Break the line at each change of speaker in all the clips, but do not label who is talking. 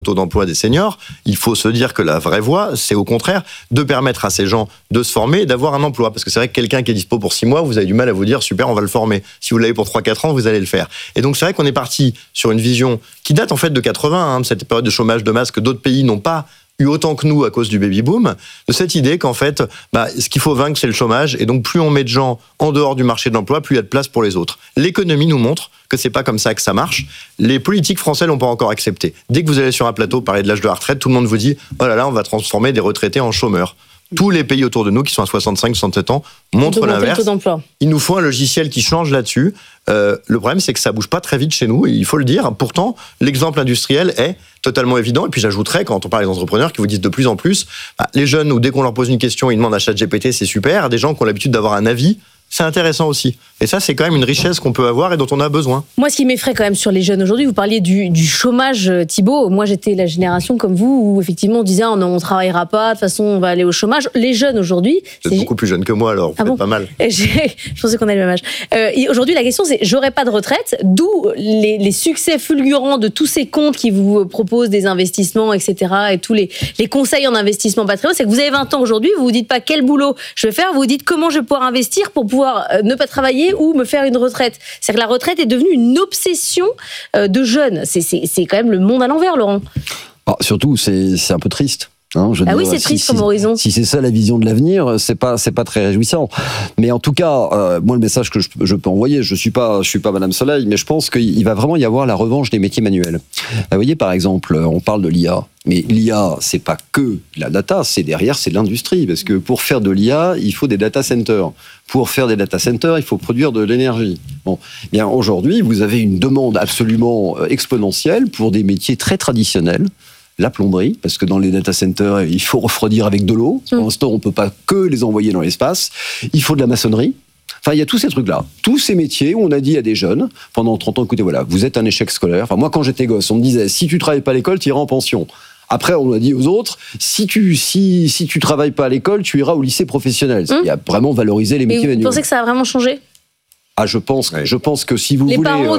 taux d'emploi des seniors, il faut se dire que la vraie voie, c'est au contraire de permettre à ces gens de se former et d'avoir un emploi. Parce que c'est vrai que quelqu'un qui est dispo pour 6 mois, vous avez du mal à vous dire, super, on va le former. Si vous l'avez pour 3-4 ans, vous allez le faire. Et donc c'est vrai qu'on est parti sur une vision qui date en fait de 80, cette période de chômage de masse que d'autres pays n'ont pas eu autant que nous à cause du baby-boom, de cette idée qu'en fait, ce qu'il faut vaincre, c'est le chômage, et donc plus on met de gens en dehors du marché de l'emploi, plus il y a de place pour les autres. L'économie nous montre que c'est pas comme ça que ça marche. Les politiques français l'ont pas encore accepté. Dès que vous allez sur un plateau parler de l'âge de la retraite, tout le monde vous dit « Oh là là, on va transformer des retraités en chômeurs ». Tous les pays autour de nous qui sont à 65-67 ans montrent l'inverse. Il nous faut un logiciel qui change là-dessus. Le problème, c'est que ça bouge pas très vite chez nous, il faut le dire. Pourtant, l'exemple industriel est totalement évident. Et puis j'ajouterais, quand on parle des entrepreneurs qui vous disent de plus en plus, les jeunes, où dès qu'on leur pose une question, ils demandent à ChatGPT, c'est super. Des gens qui ont l'habitude d'avoir un avis, c'est intéressant aussi. Et ça, c'est quand même une richesse qu'on peut avoir et dont on a besoin.
Moi, ce qui m'effraie quand même sur les jeunes aujourd'hui, vous parliez du chômage, Thibault. Moi, j'étais la génération comme vous, où effectivement on disait on travaillera pas, de toute façon on va aller au chômage. Les jeunes aujourd'hui...
Vous êtes beaucoup plus jeune que moi, alors vous êtes pas mal.
Je pensais qu'on avait le même âge. Aujourd'hui, la question c'est, j'aurai pas de retraite, d'où les succès fulgurants de tous ces comptes qui vous proposent des investissements, etc. et tous les conseils en investissement patrimoine. C'est que vous avez 20 ans aujourd'hui, vous vous dites pas quel boulot je vais faire, vous vous dites comment je vais pouvoir investir pour pouvoir ne pas travailler ou me faire une retraite. C'est-à-dire que la retraite est devenue une obsession de jeunes. C'est quand même le monde à l'envers, Laurent.
Surtout, c'est un peu triste.
Oui, c'est triste comme horizon.
Si c'est ça la vision de l'avenir, c'est pas très réjouissant. Mais en tout cas, moi le message que je peux envoyer, je suis pas Madame Soleil, mais je pense qu'il va vraiment y avoir la revanche des métiers manuels. Vous voyez, par exemple, on parle de l'IA. Mais l'IA, c'est pas que la data, c'est l'industrie. Parce que pour faire de l'IA, il faut des data centers. Pour faire des data centers, il faut produire de l'énergie. Bien, aujourd'hui, vous avez une demande absolument exponentielle pour des métiers très traditionnels. La plomberie, parce que dans les data centers, il faut refroidir avec de l'eau. Pour l'instant, on ne peut pas que les envoyer dans l'espace. Il faut de la maçonnerie. Enfin, il y a tous ces trucs-là. Tous ces métiers où on a dit à des jeunes, pendant 30 ans, écoutez, voilà, vous êtes un échec scolaire. Enfin, moi, quand j'étais gosse, on me disait, si tu ne travailles pas à l'école, tu iras en pension. Après, on a dit aux autres, si tu travailles pas à l'école, tu iras au lycée professionnel. Il y a vraiment valorisé les métiers manuels.
Vous pensez que ça a vraiment changé ?
Je pense que si vous voulez...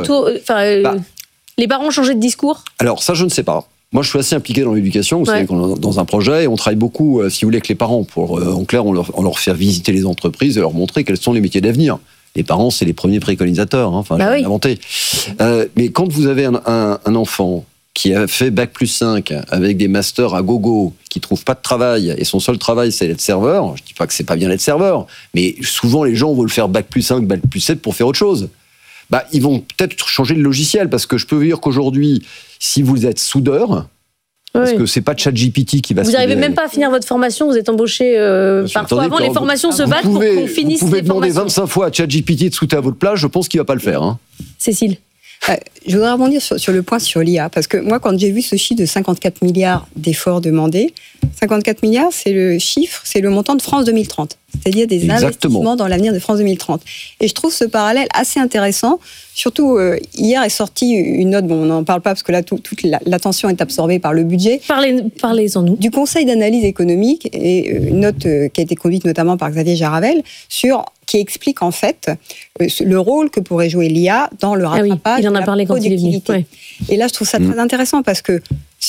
Les parents ont changé de discours ?
Alors, ça, je ne sais pas. Moi, je suis assez impliqué dans l'éducation. Vous savez qu'on est dans un projet et on travaille beaucoup, si vous voulez, avec les parents. En clair, on leur fait visiter les entreprises et leur montrer quels sont les métiers d'avenir. Les parents, c'est les premiers préconisateurs. J'ai inventé. Mais quand vous avez un enfant qui a fait Bac+5 avec des masters à gogo, qui trouve pas de travail, et son seul travail, c'est d'être serveur. Je dis pas que c'est pas bien d'être serveur, mais souvent, les gens veulent faire Bac+5, Bac+7 pour faire autre chose. Ils vont peut-être changer le logiciel, parce que je peux vous dire qu'aujourd'hui, si vous êtes soudeur, parce que c'est pas ChatGPT qui va...
Vous n'arrivez même pas à finir votre formation, vous êtes embauché parfois avant, les formations se battent pour qu'on finisse les formations.
Vous pouvez demander 25 fois à ChatGPT de souder à votre place, je pense qu'il va pas le faire.
Cécile.
Je voudrais rebondir sur le point sur l'IA, parce que moi, quand j'ai vu ce chiffre de 54 milliards d'efforts demandés, 54 milliards, c'est le montant de France 2030, c'est-à-dire des investissements dans l'avenir de France 2030. Et je trouve ce parallèle assez intéressant. Surtout, hier est sortie une note, on n'en parle pas parce que là, toute l'attention est absorbée par le budget.
Parlez-en-nous.
Du Conseil d'analyse économique, et une note qui a été conduite notamment par Xavier Jaravel, qui explique en fait le rôle que pourrait jouer l'IA dans le rattrapage de la productivité. Et là, je trouve ça très intéressant parce que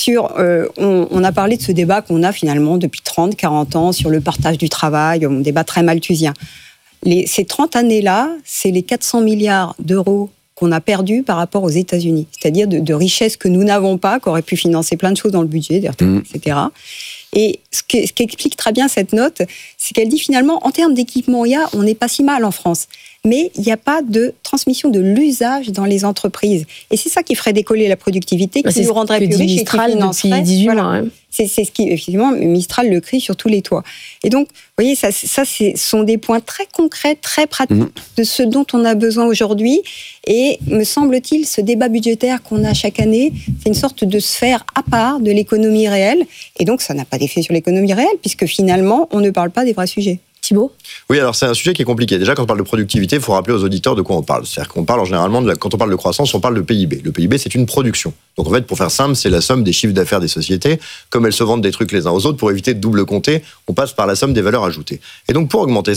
on a parlé de ce débat qu'on a finalement depuis 30-40 ans sur le partage du travail, un débat très malthusien. Ces 30 années-là, c'est les 400 milliards d'euros qu'on a perdus par rapport aux États-Unis, c'est-à-dire de richesses que nous n'avons pas, qui auraient pu financer plein de choses dans le budget, etc. Et ce qu'explique très bien cette note, c'est qu'elle dit finalement, en termes d'équipement IA, on n'est pas si mal en France. Mais il n'y a pas de transmission de l'usage dans les entreprises. Et c'est ça qui ferait décoller la productivité, qui nous rendrait plus riches et qui financerait. 18 mois, C'est ce qui, effectivement, Mistral le crie sur tous les toits. Et donc, vous voyez, ça sont des points très concrets, très pratiques de ce dont on a besoin aujourd'hui. Et me semble-t-il, ce débat budgétaire qu'on a chaque année, c'est une sorte de sphère à part de l'économie réelle. Et donc, ça n'a pas d'effet sur l'économie réelle, puisque finalement, on ne parle pas des vrais sujets.
Thibault ?
Oui, alors c'est un sujet qui est compliqué. Déjà, quand on parle de productivité, il faut rappeler aux auditeurs de quoi on parle. C'est-à-dire qu'on parle généralement, quand on parle de croissance, on parle de PIB. Le PIB, c'est une production. Donc en fait, pour faire simple, c'est la somme des chiffres d'affaires des sociétés. Comme elles se vendent des trucs les uns aux autres, pour éviter de double compter, on passe par la somme des valeurs ajoutées. Et donc pour augmenter ça,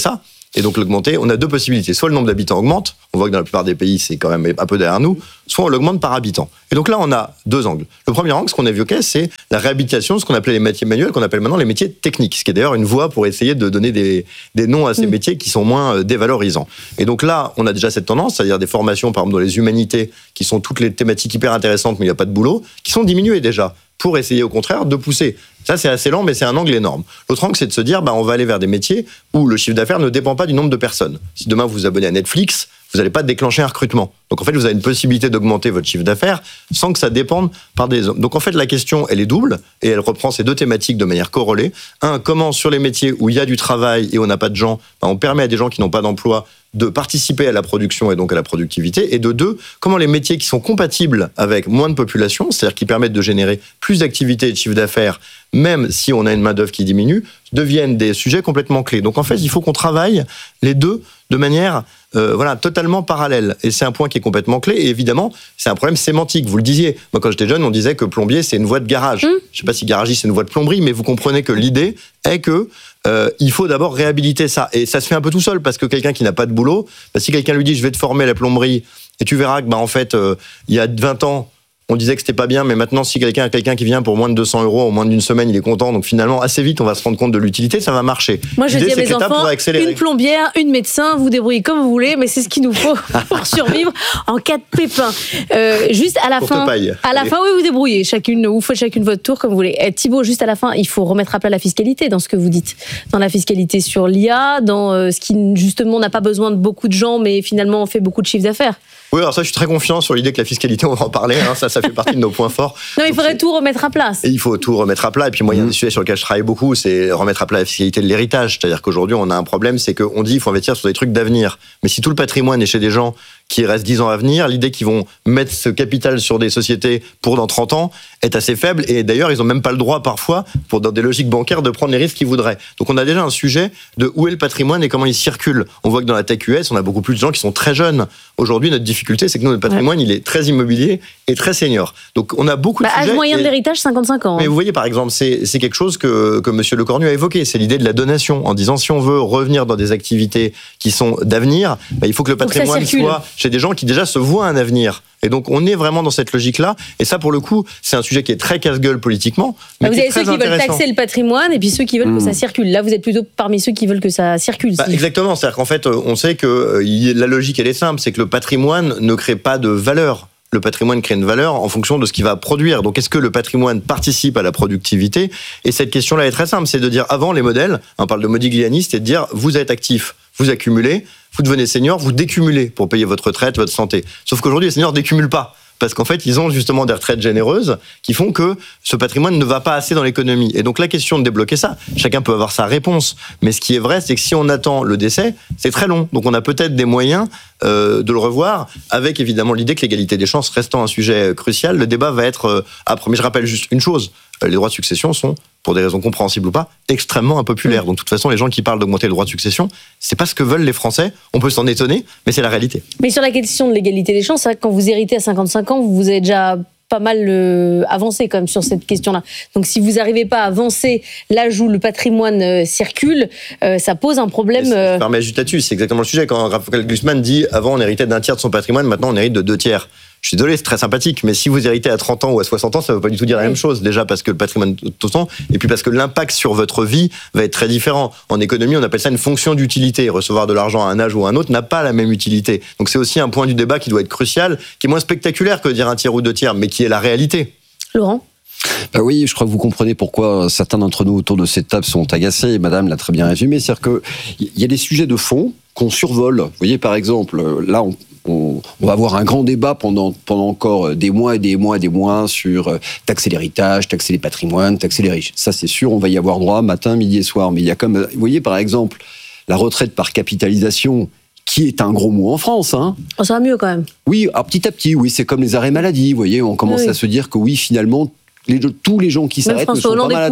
Et donc l'augmenter, on a deux possibilités. Soit le nombre d'habitants augmente, on voit que dans la plupart des pays, c'est quand même un peu derrière nous, soit on l'augmente par habitant. Et donc là, on a deux angles. Le premier angle, ce qu'on évoquait, c'est la réhabilitation de ce qu'on appelait les métiers manuels, qu'on appelle maintenant les métiers techniques, ce qui est d'ailleurs une voie pour essayer de donner des noms à ces métiers qui sont moins dévalorisants. Et donc là, on a déjà cette tendance, c'est-à-dire des formations, par exemple, dans les humanités, qui sont toutes les thématiques hyper intéressantes, mais il n'y a pas de boulot, qui sont diminuées déjà, pour essayer au contraire de pousser. Ça, c'est assez lent, mais c'est un angle énorme. L'autre angle, c'est de se dire, on va aller vers des métiers où le chiffre d'affaires ne dépend pas du nombre de personnes. Si demain vous vous abonnez à Netflix, vous n'allez pas déclencher un recrutement. Donc en fait, vous avez une possibilité d'augmenter votre chiffre d'affaires sans que ça dépende par des hommes. Donc en fait, la question, elle est double et elle reprend ces deux thématiques de manière corrélée. Un, comment sur les métiers où il y a du travail et où on n'a pas de gens, on permet à des gens qui n'ont pas d'emploi de participer à la production et donc à la productivité. Et de deux, comment les métiers qui sont compatibles avec moins de population, c'est-à-dire qui permettent de générer plus d'activité et de chiffre d'affaires, même si on a une main-d'œuvre qui diminue, deviennent des sujets complètement clés. Donc en fait, il faut qu'on travaille les deux de manière totalement parallèle. Et c'est un point qui est complètement clé. Et évidemment, c'est un problème sémantique. Vous le disiez. Moi, quand j'étais jeune, on disait que plombier, c'est une voie de garage. Je ne sais pas si garagiste, c'est une voie de plomberie, mais vous comprenez que l'idée est que il faut d'abord réhabiliter ça. Et ça se fait un peu tout seul, parce que quelqu'un qui n'a pas de boulot, si quelqu'un lui dit « je vais te former à la plomberie », et tu verras que en fait, il y a 20 ans, on disait que c'était pas bien, mais maintenant, si quelqu'un qui vient pour moins de 200 € en moins d'une semaine, il est content. Donc finalement, assez vite, on va se rendre compte de l'utilité, ça va marcher.
Moi, je dis à mes enfants, une plombière, une médecin, vous débrouillez comme vous voulez, mais c'est ce qu'il nous faut pour survivre en cas de pépin. Juste à la fin, oui, vous débrouillez, vous faites chacune votre tour comme vous voulez. Thibaut, juste à la fin, il faut remettre à plat la fiscalité dans ce que vous dites, dans la fiscalité sur l'IA, dans ce qui justement n'a pas besoin de beaucoup de gens, mais finalement fait beaucoup de chiffre d'affaires.
Oui, alors ça, je suis très confiant sur l'idée que la fiscalité, on va en parler, ça fait partie de nos points forts.
Non, il faudrait tout remettre à plat.
Et il faut tout remettre à plat. Et puis moi, il y a un sujet sur lequel je travaille beaucoup, c'est remettre à plat la fiscalité de l'héritage. C'est-à-dire qu'aujourd'hui, on a un problème, c'est qu'on dit qu'il faut investir sur des trucs d'avenir. Mais si tout le patrimoine est chez des gens qui restent 10 ans à venir, l'idée qu'ils vont mettre ce capital sur des sociétés pour dans 30 ans est assez faible. Et d'ailleurs, ils n'ont même pas le droit, parfois, dans des logiques bancaires, de prendre les risques qu'ils voudraient. Donc on a déjà un sujet de où est le patrimoine et comment il circule. On voit que dans la tech US, on a beaucoup plus de gens qui sont très jeunes. Aujourd'hui, notre difficulté, c'est que notre patrimoine, il est très immobilier et très senior. Donc on a beaucoup de sujets.
Âge moyen de l'héritage, 55 ans.
Mais vous voyez, par exemple, c'est quelque chose que M. Lecornu a évoqué. C'est l'idée de la donation. En disant, si on veut revenir dans des activités qui sont d'avenir, il faut que le patrimoine soit chez des gens qui déjà se voient un avenir. Et donc, on est vraiment dans cette logique-là. Et ça, pour le coup, c'est un sujet qui est très casse-gueule politiquement. Mais
vous avez ceux qui veulent taxer le patrimoine et puis ceux qui veulent que ça circule. Là, vous êtes plutôt parmi ceux qui veulent que ça circule.
Exactement. C'est-à-dire qu'en fait, on sait que la logique, elle est simple. C'est que le patrimoine ne crée pas de valeur. Le patrimoine crée une valeur en fonction de ce qu'il va produire. Donc, est-ce que le patrimoine participe à la productivité ? Et cette question-là est très simple. C'est de dire, avant les modèles, on parle de Modigliani, c'est de dire, vous êtes actif, vous accumulez, vous devenez senior, vous décumulez pour payer votre retraite, votre santé. Sauf qu'aujourd'hui, les seniors ne décumulent pas. Parce qu'en fait, ils ont justement des retraites généreuses qui font que ce patrimoine ne va pas assez dans l'économie. Et donc la question de débloquer ça, chacun peut avoir sa réponse. Mais ce qui est vrai, c'est que si on attend le décès, c'est très long. Donc on a peut-être des moyens de le revoir, avec évidemment l'idée que l'égalité des chances restant un sujet crucial. Le débat va être âpre. Mais je rappelle juste une chose, les droits de succession sont, pour des raisons compréhensibles ou pas, extrêmement impopulaires. Donc de toute façon, les gens qui parlent d'augmenter le droit de succession, c'est pas ce que veulent les Français. On peut s'en étonner, mais c'est la réalité. Mais
sur la question de l'égalité des chances, quand vous héritez à 55 ans, vous avez déjà pas mal avancé quand même sur cette question-là. Donc si vous n'arrivez pas à avancer l'âge où le patrimoine circule, ça pose un problème.
Je permets juste là-dessus, c'est exactement le sujet. Quand Raphaël Glucksmann dit avant on héritait d'un tiers de son patrimoine, maintenant on hérite de 2 tiers. Je suis désolé, c'est très sympathique, mais si vous héritez à 30 ans ou à 60 ans, ça ne veut pas du tout dire la même chose. Déjà parce que le patrimoine est autant, et puis parce que l'impact sur votre vie va être très différent. En économie, on appelle ça une fonction d'utilité. Recevoir de l'argent à un âge ou à un autre n'a pas la même utilité. Donc c'est aussi un point du débat qui doit être crucial, qui est moins spectaculaire que de dire un tiers ou 2 tiers, mais qui est la réalité.
Laurent ?
Oui, je crois que vous comprenez pourquoi certains d'entre nous autour de cette table sont agacés, et madame l'a très bien résumé. C'est-à-dire qu'il y a des sujets de fond qu'on survole. Vous voyez, par exemple, là, on va avoir un grand débat pendant encore des mois et des mois et des mois sur taxer l'héritage, taxer les patrimoines, taxer les riches. Ça, c'est sûr, on va y avoir droit matin, midi et soir. Mais il y a comme, vous voyez, par exemple, la retraite par capitalisation, qui est un gros mot en France.
Oh, ça va mieux quand même.
Oui, alors petit à petit, oui, c'est comme les arrêts maladie. Vous voyez, on commence à se dire que oui, finalement, tous les gens qui s'arrêtent ne sont pas malades.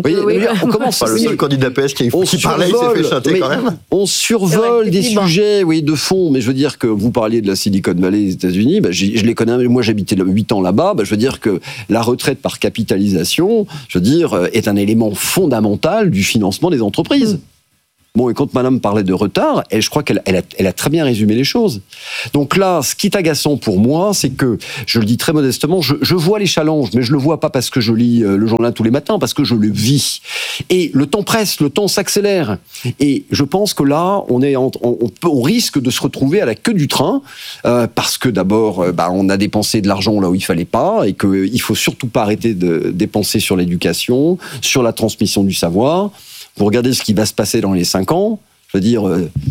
On commence. Le seul candidat PS qui parlait, il s'est fait chanter quand même.
On survole des sujets, de fond. Mais je veux dire que vous parliez de la Silicon Valley des États-Unis. Je les connais. Moi, j'habitais 8 ans là-bas. Je veux dire que la retraite par capitalisation, est un élément fondamental du financement des entreprises. Bon, et quand madame parlait de retard, je crois qu'elle a très bien résumé les choses. Donc là, ce qui est agaçant pour moi, c'est que, je le dis très modestement, je vois les challenges, mais je le vois pas parce que je lis le journal tous les matins, parce que je le vis. Et le temps presse, le temps s'accélère. Et je pense que là, on risque de se retrouver à la queue du train, parce que d'abord, on a dépensé de l'argent là où il fallait pas, et qu'il faut surtout pas arrêter de dépenser sur l'éducation, sur la transmission du savoir. Vous regardez ce qui va se passer dans les 5 ans, je veux dire,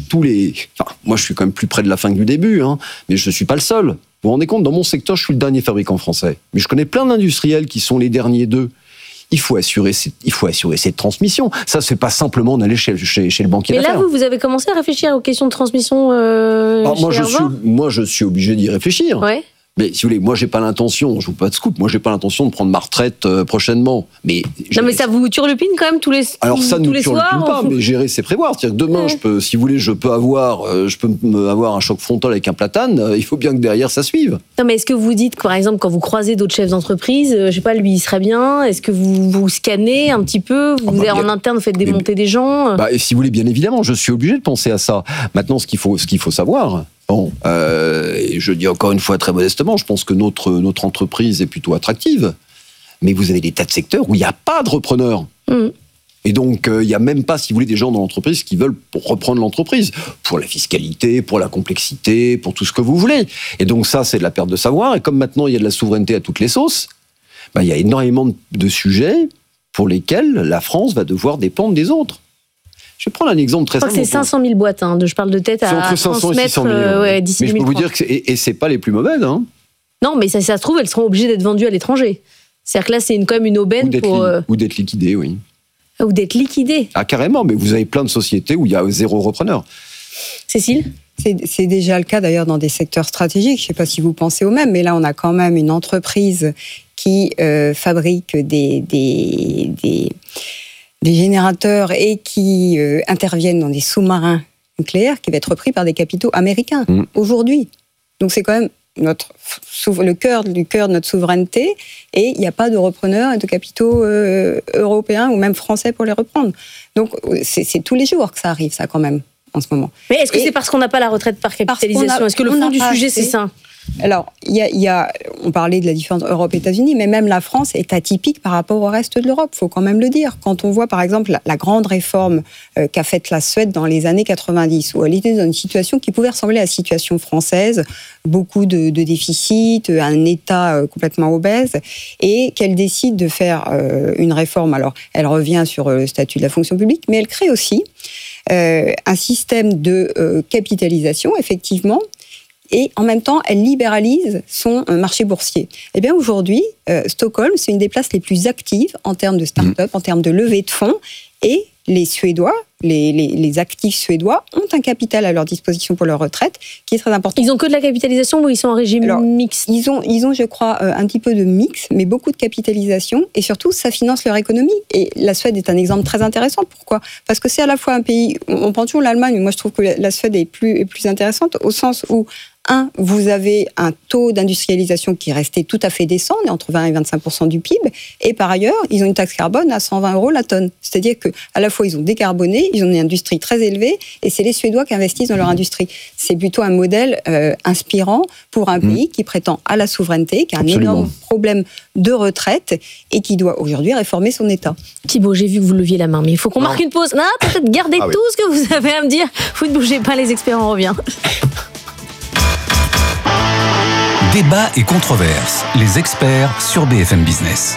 moi je suis quand même plus près de la fin que du début, mais je ne suis pas le seul. Vous vous rendez compte, dans mon secteur, je suis le dernier fabricant français. Mais je connais plein d'industriels qui sont les derniers d'eux. Il faut assurer cette transmission. Ça, c'est pas simplement d'aller chez le banquier d'affaires.
Mais là, vous avez commencé à réfléchir aux questions de transmission
moi, je suis obligé d'y réfléchir. Ouais. Mais si vous voulez, moi j'ai pas l'intention, je vous pas de scoop, moi j'ai pas l'intention de prendre ma retraite prochainement. Mais
ça vous turlupine quand même tous les soirs.
Alors ça ne nous turlupine pas, mais gérer c'est prévoir. C'est-à-dire que demain, si vous voulez, je peux avoir un choc frontal avec un platane. Il faut bien que derrière ça suive.
Non, mais est-ce que vous dites, par exemple, quand vous croisez d'autres chefs d'entreprise, je sais pas, lui il serait bien. Est-ce que vous scannez un petit peu, en interne, vous faites démonter des gens?
Et si vous voulez, bien évidemment, je suis obligé de penser à ça. Maintenant, ce qu'il faut savoir. Bon, je dis encore une fois très modestement, je pense que notre entreprise est plutôt attractive. Mais vous avez des tas de secteurs où il n'y a pas de repreneurs. Et donc, il n'y a même pas, si vous voulez, des gens dans l'entreprise qui veulent reprendre l'entreprise. Pour la fiscalité, pour la complexité, pour tout ce que vous voulez. Et donc ça, c'est de la perte de savoir. Et comme maintenant, il y a de la souveraineté à toutes les sauces, il y a énormément de sujets pour lesquels la France va devoir dépendre des autres. Je vais prendre un exemple très simple.
Je crois que c'est 500 000 boîtes, je parle de tête, à
entre 500 et 600 000.
D'ici 2030.
Mais je peux vous dire que c'est pas les plus mauvaises.
Non, mais ça se trouve, elles seront obligées d'être vendues à l'étranger. C'est-à-dire que là, c'est quand même une aubaine
ou d'être liquidées, oui.
Ou d'être liquidées.
Ah, carrément, mais vous avez plein de sociétés où il y a 0 repreneur.
Cécile ?
C'est déjà le cas d'ailleurs dans des secteurs stratégiques. Je ne sais pas si vous pensez au même, mais là, on a quand même une entreprise qui fabrique des générateurs et qui interviennent dans des sous-marins nucléaires qui va être repris par des capitaux américains aujourd'hui. Donc c'est quand même le cœur de notre souveraineté et il n'y a pas de repreneurs et de capitaux européens ou même français pour les reprendre. Donc c'est tous les jours que ça arrive, ça quand même, en ce moment.
Mais est-ce que c'est parce qu'on n'a pas la retraite par capitalisation ? Est-ce que le fond du sujet, c'est ça ?
Alors, on parlait de la différence Europe-États-Unis, mais même la France est atypique par rapport au reste de l'Europe, il faut quand même le dire. Quand on voit, par exemple, la grande réforme qu'a faite la Suède dans les années 90, où elle était dans une situation qui pouvait ressembler à la situation française, beaucoup de déficits, un État complètement obèse, et qu'elle décide de faire une réforme. Alors, elle revient sur le statut de la fonction publique, mais elle crée aussi un système de capitalisation, effectivement, et en même temps, elle libéralise son marché boursier. Eh bien, aujourd'hui, Stockholm, c'est une des places les plus actives en termes de start-up, en termes de levée de fonds, et les Suédois, les actifs suédois ont un capital à leur disposition pour leur retraite qui est très important.
Ils ont que de la capitalisation ou ils sont en régime mixte ?
Ils ont, je crois, un petit peu de mix, mais beaucoup de capitalisation et surtout, ça finance leur économie. Et la Suède est un exemple très intéressant. Pourquoi ? Parce que c'est à la fois un pays, on prend toujours l'Allemagne, mais moi je trouve que la Suède est plus intéressante au sens où vous avez un taux d'industrialisation qui est resté tout à fait décent, on est entre 20 et 25% du PIB, et par ailleurs, ils ont une taxe carbone à 120 € la tonne. C'est-à-dire qu'à la fois, ils ont décarboné, ils ont une industrie très élevée, et c'est les Suédois qui investissent dans leur industrie. C'est plutôt un modèle inspirant pour un pays qui prétend à la souveraineté, qui a un énorme problème de retraite, et qui doit aujourd'hui réformer son État.
Thibaut, j'ai vu que vous leviez la main, mais il faut qu'on marque une pause. Non, peut-être garder tout ce que vous avez à me dire. Vous ne bougez pas, les experts, on revient.
Débat et controverse, les experts sur BFM Business.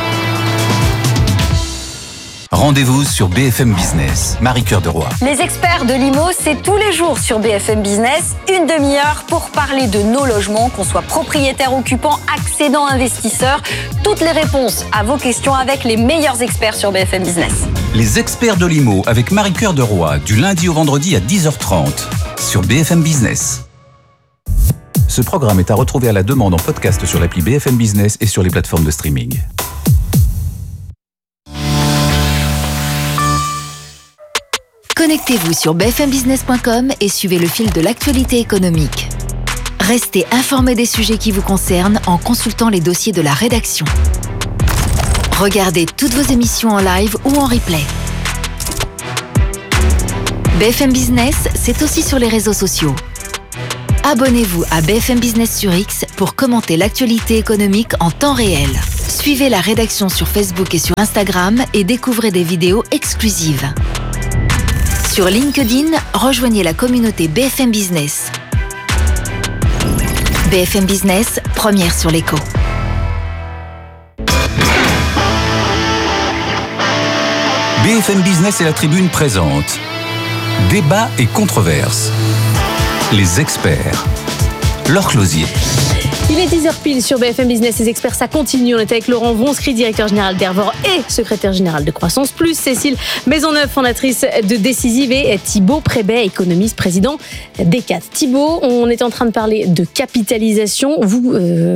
Rendez-vous sur BFM Business, Marie-Cœur de Roy.
Les experts de l'IMO, c'est tous les jours sur BFM Business, une demi-heure pour parler de nos logements, qu'on soit propriétaire, occupant, accédant, investisseur. Toutes les réponses à vos questions avec les meilleurs experts sur BFM Business.
Les experts de l'IMO avec Marie-Cœur de Roy, du lundi au vendredi à 10h30 sur BFM Business. Ce programme est à retrouver à la demande en podcast sur l'appli BFM Business et sur les plateformes de streaming.
Connectez-vous sur bfmbusiness.com et suivez le fil de l'actualité économique. Restez informés des sujets qui vous concernent en consultant les dossiers de la rédaction. Regardez toutes vos émissions en live ou en replay. BFM Business, c'est aussi sur les réseaux sociaux. Abonnez-vous à BFM Business sur X pour commenter l'actualité économique en temps réel. Suivez la rédaction sur Facebook et sur Instagram et découvrez des vidéos exclusives. Sur LinkedIn, rejoignez la communauté BFM Business. BFM Business, première sur l'écho.
BFM Business et la Tribune présentent Débat et controverses. Les experts. Laure Closier.
Il est 10h pile sur BFM Business, les experts, ça continue. On est avec Laurent Vonscry, directeur général d'Hervor et secrétaire général de Croissance Plus, Cécile Maisonneuve, fondatrice de Décisive, et Thibaut Prébet, économiste, président d'ECAT. Thibaut, on est en train de parler de capitalisation. Vous,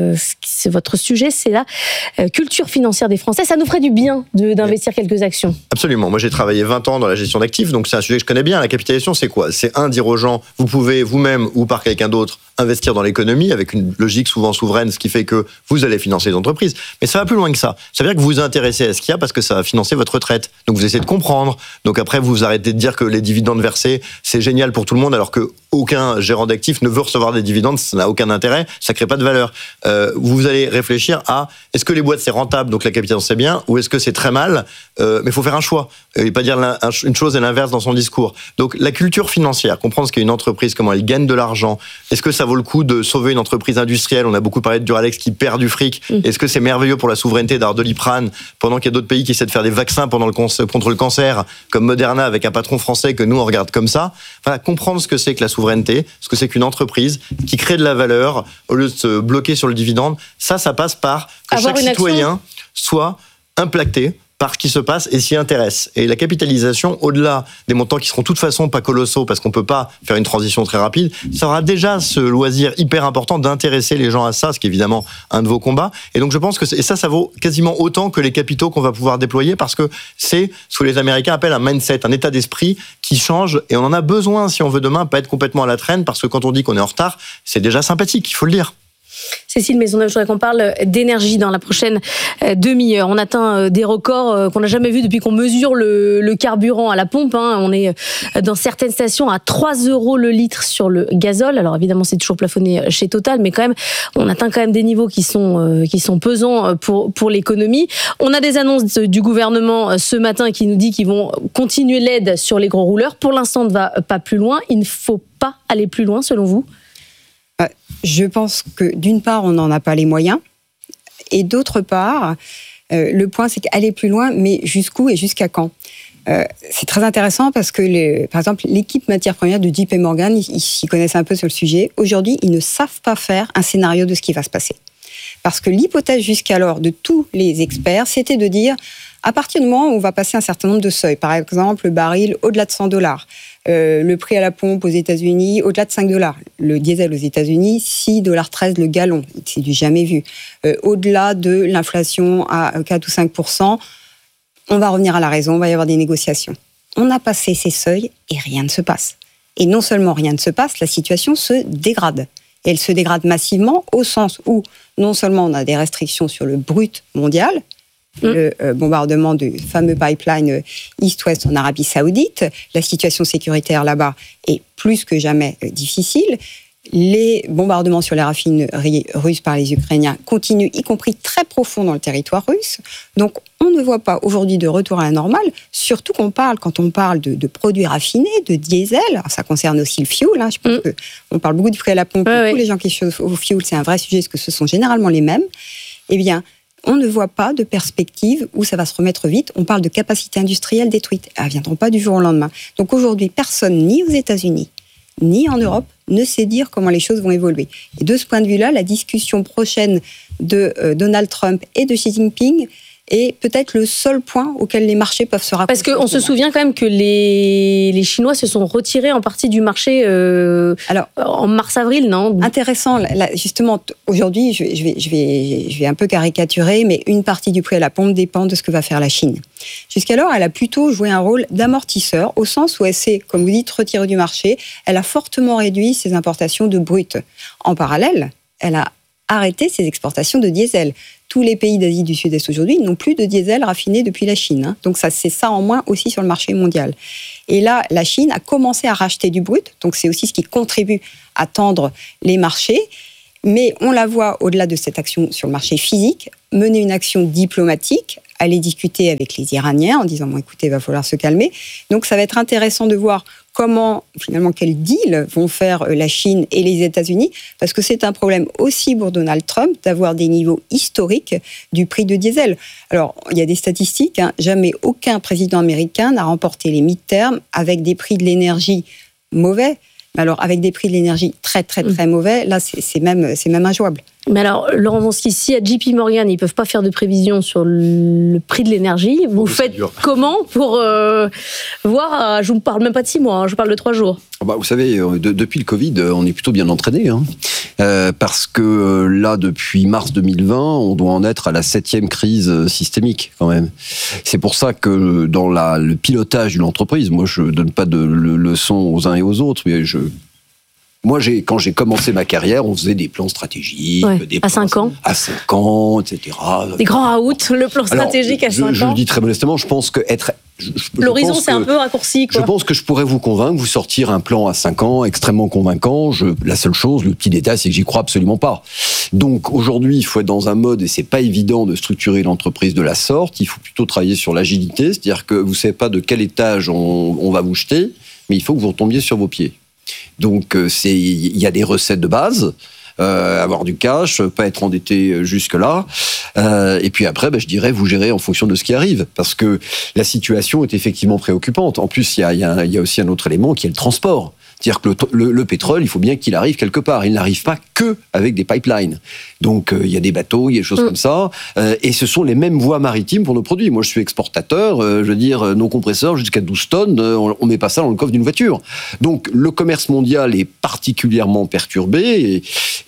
votre sujet, c'est la culture financière des Français. Ça nous ferait du bien d'investir quelques actions.
Absolument. Moi, j'ai travaillé 20 ans dans la gestion d'actifs, donc c'est un sujet que je connais bien. La capitalisation, c'est quoi ? C'est dire aux gens, vous pouvez vous-même ou par quelqu'un d'autre investir dans l'économie avec une logique souvent souveraine, ce qui fait que vous allez financer les entreprises. Mais ça va plus loin que ça. Ça veut dire que vous vous intéressez à ce qu'il y a parce que ça va financer votre retraite. Donc vous essayez de comprendre. Donc après, vous arrêtez de dire que les dividendes versés, c'est génial pour tout le monde, alors que aucun gérant d'actifs ne veut recevoir des dividendes, ça n'a aucun intérêt, ça crée pas de valeur. Vous allez réfléchir à, est-ce que les boîtes c'est rentable, donc la capitalisation c'est bien, ou est-ce que c'est très mal, mais il faut faire un choix. Et pas dire une chose et l'inverse dans son discours. Donc la culture financière, comprendre ce qu'est une entreprise, comment elle gagne de l'argent, est-ce que ça vaut le coup de sauver une entreprise industrielle ? On a beaucoup parlé de Duralex qui perd du fric. Est-ce que c'est merveilleux pour la souveraineté d'avoir de l'Iprane pendant qu'il y a d'autres pays qui essaient de faire des vaccins contre le cancer, comme Moderna avec un patron français que nous on regarde comme ça ? Voilà, comprendre ce que c'est que la souveraineté, ce que c'est qu'une entreprise qui crée de la valeur au lieu de se bloquer sur le dividende, ça passe par que chaque citoyen soit impacté par ce qui se passe et s'y intéresse. Et la capitalisation, au-delà des montants qui seront de toute façon pas colossaux parce qu'on peut pas faire une transition très rapide, ça aura déjà ce loisir hyper important d'intéresser les gens à ça, ce qui est évidemment un de vos combats. Et donc je pense que ça vaut quasiment autant que les capitaux qu'on va pouvoir déployer parce que c'est ce que les Américains appellent un mindset, un état d'esprit qui change et on en a besoin si on veut demain pas être complètement à la traîne parce que quand on dit qu'on est en retard, c'est déjà sympathique, il faut le dire.
Cécile Maisonneuve, je voudrais qu'on parle d'énergie dans la prochaine demi-heure. On atteint des records qu'on n'a jamais vus depuis qu'on mesure le carburant à la pompe. On est dans certaines stations à 3 € le litre sur le gazole. Alors évidemment, c'est toujours plafonné chez Total, mais quand même, on atteint quand même des niveaux qui sont pesants pour l'économie. On a des annonces du gouvernement ce matin qui nous dit qu'ils vont continuer l'aide sur les gros rouleurs. Pour l'instant, on ne va pas plus loin. Il ne faut pas aller plus loin, selon vous ?
Je pense que d'une part, on n'en a pas les moyens, et d'autre part, le point c'est qu'aller plus loin, mais jusqu'où et jusqu'à quand ? C'est très intéressant parce que, par exemple, l'équipe matières premières de JP Morgan, ils s'y connaissent un peu sur le sujet. Aujourd'hui, ils ne savent pas faire un scénario de ce qui va se passer. Parce que l'hypothèse jusqu'alors de tous les experts, c'était de dire, à partir du moment où on va passer un certain nombre de seuils, par exemple, le baril au-delà de $100, le prix à la pompe aux États-Unis au-delà de $5, le diesel aux États-Unis $6,13 le gallon, c'est du jamais vu. Au-delà de l'inflation à 4 ou 5%, on va revenir à la raison, il va y avoir des négociations. On a passé ces seuils et rien ne se passe. Et non seulement rien ne se passe, la situation se dégrade. Et elle se dégrade massivement au sens où non seulement on a des restrictions sur le brut mondial, le bombardement du fameux pipeline East-West en Arabie Saoudite, la situation sécuritaire là-bas est plus que jamais difficile. Les bombardements sur les raffineries russes par les Ukrainiens continuent, y compris très profond dans le territoire russe. Donc, on ne voit pas aujourd'hui de retour à la normale, surtout quand on parle de produits raffinés, de diesel. Alors, ça concerne aussi le fioul. Je pense qu'on parle beaucoup du prix à la pompe. Tous les gens qui chauffent au fioul, c'est un vrai sujet, parce que ce sont généralement les mêmes. Eh bien, on ne voit pas de perspective où ça va se remettre vite. On parle de capacité industrielle détruite. Elles ne viendront pas du jour au lendemain. Donc aujourd'hui, personne, ni aux États-Unis, ni en Europe, ne sait dire comment les choses vont évoluer. Et de ce point de vue-là, la discussion prochaine de Donald Trump et de Xi Jinping est peut-être le seul point auquel les marchés peuvent se rapprocher.
Parce qu'on se souvient quand même que les Chinois se sont retirés en partie du marché en mars-avril, non ?
Intéressant. Justement, aujourd'hui, je vais un peu caricaturer, mais une partie du prix à la pompe dépend de ce que va faire la Chine. Jusqu'alors, elle a plutôt joué un rôle d'amortisseur, au sens où elle s'est, comme vous dites, retirée du marché. Elle a fortement réduit ses importations de brut. En parallèle, elle a arrêté ses exportations de diesel. Tous les pays d'Asie du Sud-Est aujourd'hui n'ont plus de diesel raffiné depuis la Chine. Donc c'est ça en moins aussi sur le marché mondial. Et là, la Chine a commencé à racheter du brut. Donc c'est aussi ce qui contribue à tendre les marchés. Mais on la voit, au-delà de cette action sur le marché physique, mener une action diplomatique, aller discuter avec les Iraniens en disant bon, écoutez, il va falloir se calmer. Donc ça va être intéressant de voir comment, finalement, quel deal vont faire la Chine et les États-Unis, parce que c'est un problème aussi pour Donald Trump d'avoir des niveaux historiques du prix de diesel. Alors, il y a des statistiques, jamais aucun président américain n'a remporté les midterms avec des prix de l'énergie mauvais. Alors, avec des prix de l'énergie très, très, très mauvais, là, c'est même injouable.
Mais alors, Laurent Vronsky, si à JP Morgan, ils ne peuvent pas faire de prévision sur le prix de l'énergie, vous faites comment pour voir, je ne vous parle même pas de 6 mois, je vous parle de 3 jours.
Vous savez, depuis le Covid, on est plutôt bien entraîné, parce que là, depuis mars 2020, on doit en être à la 7e crise systémique, quand même. C'est pour ça que dans le pilotage d'une entreprise, moi, je ne donne pas de leçons aux uns et aux autres, mais moi, quand j'ai commencé ma carrière, on faisait des plans stratégiques.
À 5 ans.
À 5 ans, etc.
Des grands out, le plan stratégique à 5 ans.
Je le dis très modestement, je pense que
l'horizon, c'est un peu raccourci, quoi.
Je pense que je pourrais vous convaincre, vous sortir un plan à 5 ans extrêmement convaincant. La seule chose, le petit détail, c'est que j'y crois absolument pas. Donc, aujourd'hui, il faut être dans un mode, et c'est pas évident de structurer l'entreprise de la sorte. Il faut plutôt travailler sur l'agilité, c'est-à-dire que vous savez pas de quel étage on va vous jeter, mais il faut que vous retombiez sur vos pieds. Donc, il y a des recettes de base, avoir du cash, pas être endetté jusque-là. Et puis après, je dirais, vous gérez en fonction de ce qui arrive. Parce que la situation est effectivement préoccupante. En plus, il y a aussi un autre élément qui est le transport. C'est-à-dire que le pétrole, il faut bien qu'il arrive quelque part. Il n'arrive pas que avec des pipelines. Donc, il y a des bateaux, il y a des choses comme ça. Et ce sont les mêmes voies maritimes pour nos produits. Moi, je suis exportateur. Je veux dire, nos compresseurs, jusqu'à 12 tonnes, on met pas ça dans le coffre d'une voiture. Donc, le commerce mondial est particulièrement perturbé.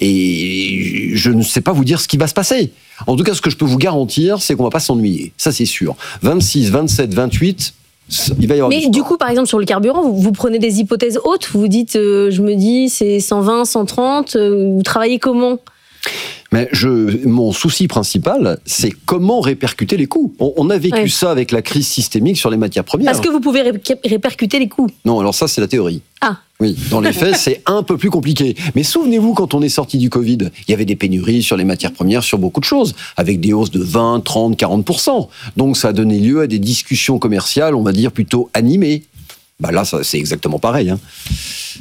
Et je ne sais pas vous dire ce qui va se passer. En tout cas, ce que je peux vous garantir, c'est qu'on va pas s'ennuyer. Ça, c'est sûr. 26, 27, 28... il va y avoir. Mais
du coup, par exemple, sur le carburant, vous prenez des hypothèses hautes. Vous dites, je me dis, c'est 120, 130. Vous travaillez comment ?
Mais mon souci principal, c'est comment répercuter les coûts. On a vécu ça avec la crise systémique sur les matières premières.
Est-ce que vous pouvez répercuter les coûts ?
Non, alors ça, c'est la théorie.
Ah.
Oui, dans les faits, c'est un peu plus compliqué. Mais souvenez-vous, quand on est sorti du Covid, il y avait des pénuries sur les matières premières, sur beaucoup de choses, avec des hausses de 20, 30, 40%. Donc ça a donné lieu à des discussions commerciales, on va dire, plutôt animées. Là, c'est exactement pareil.
Thibault ?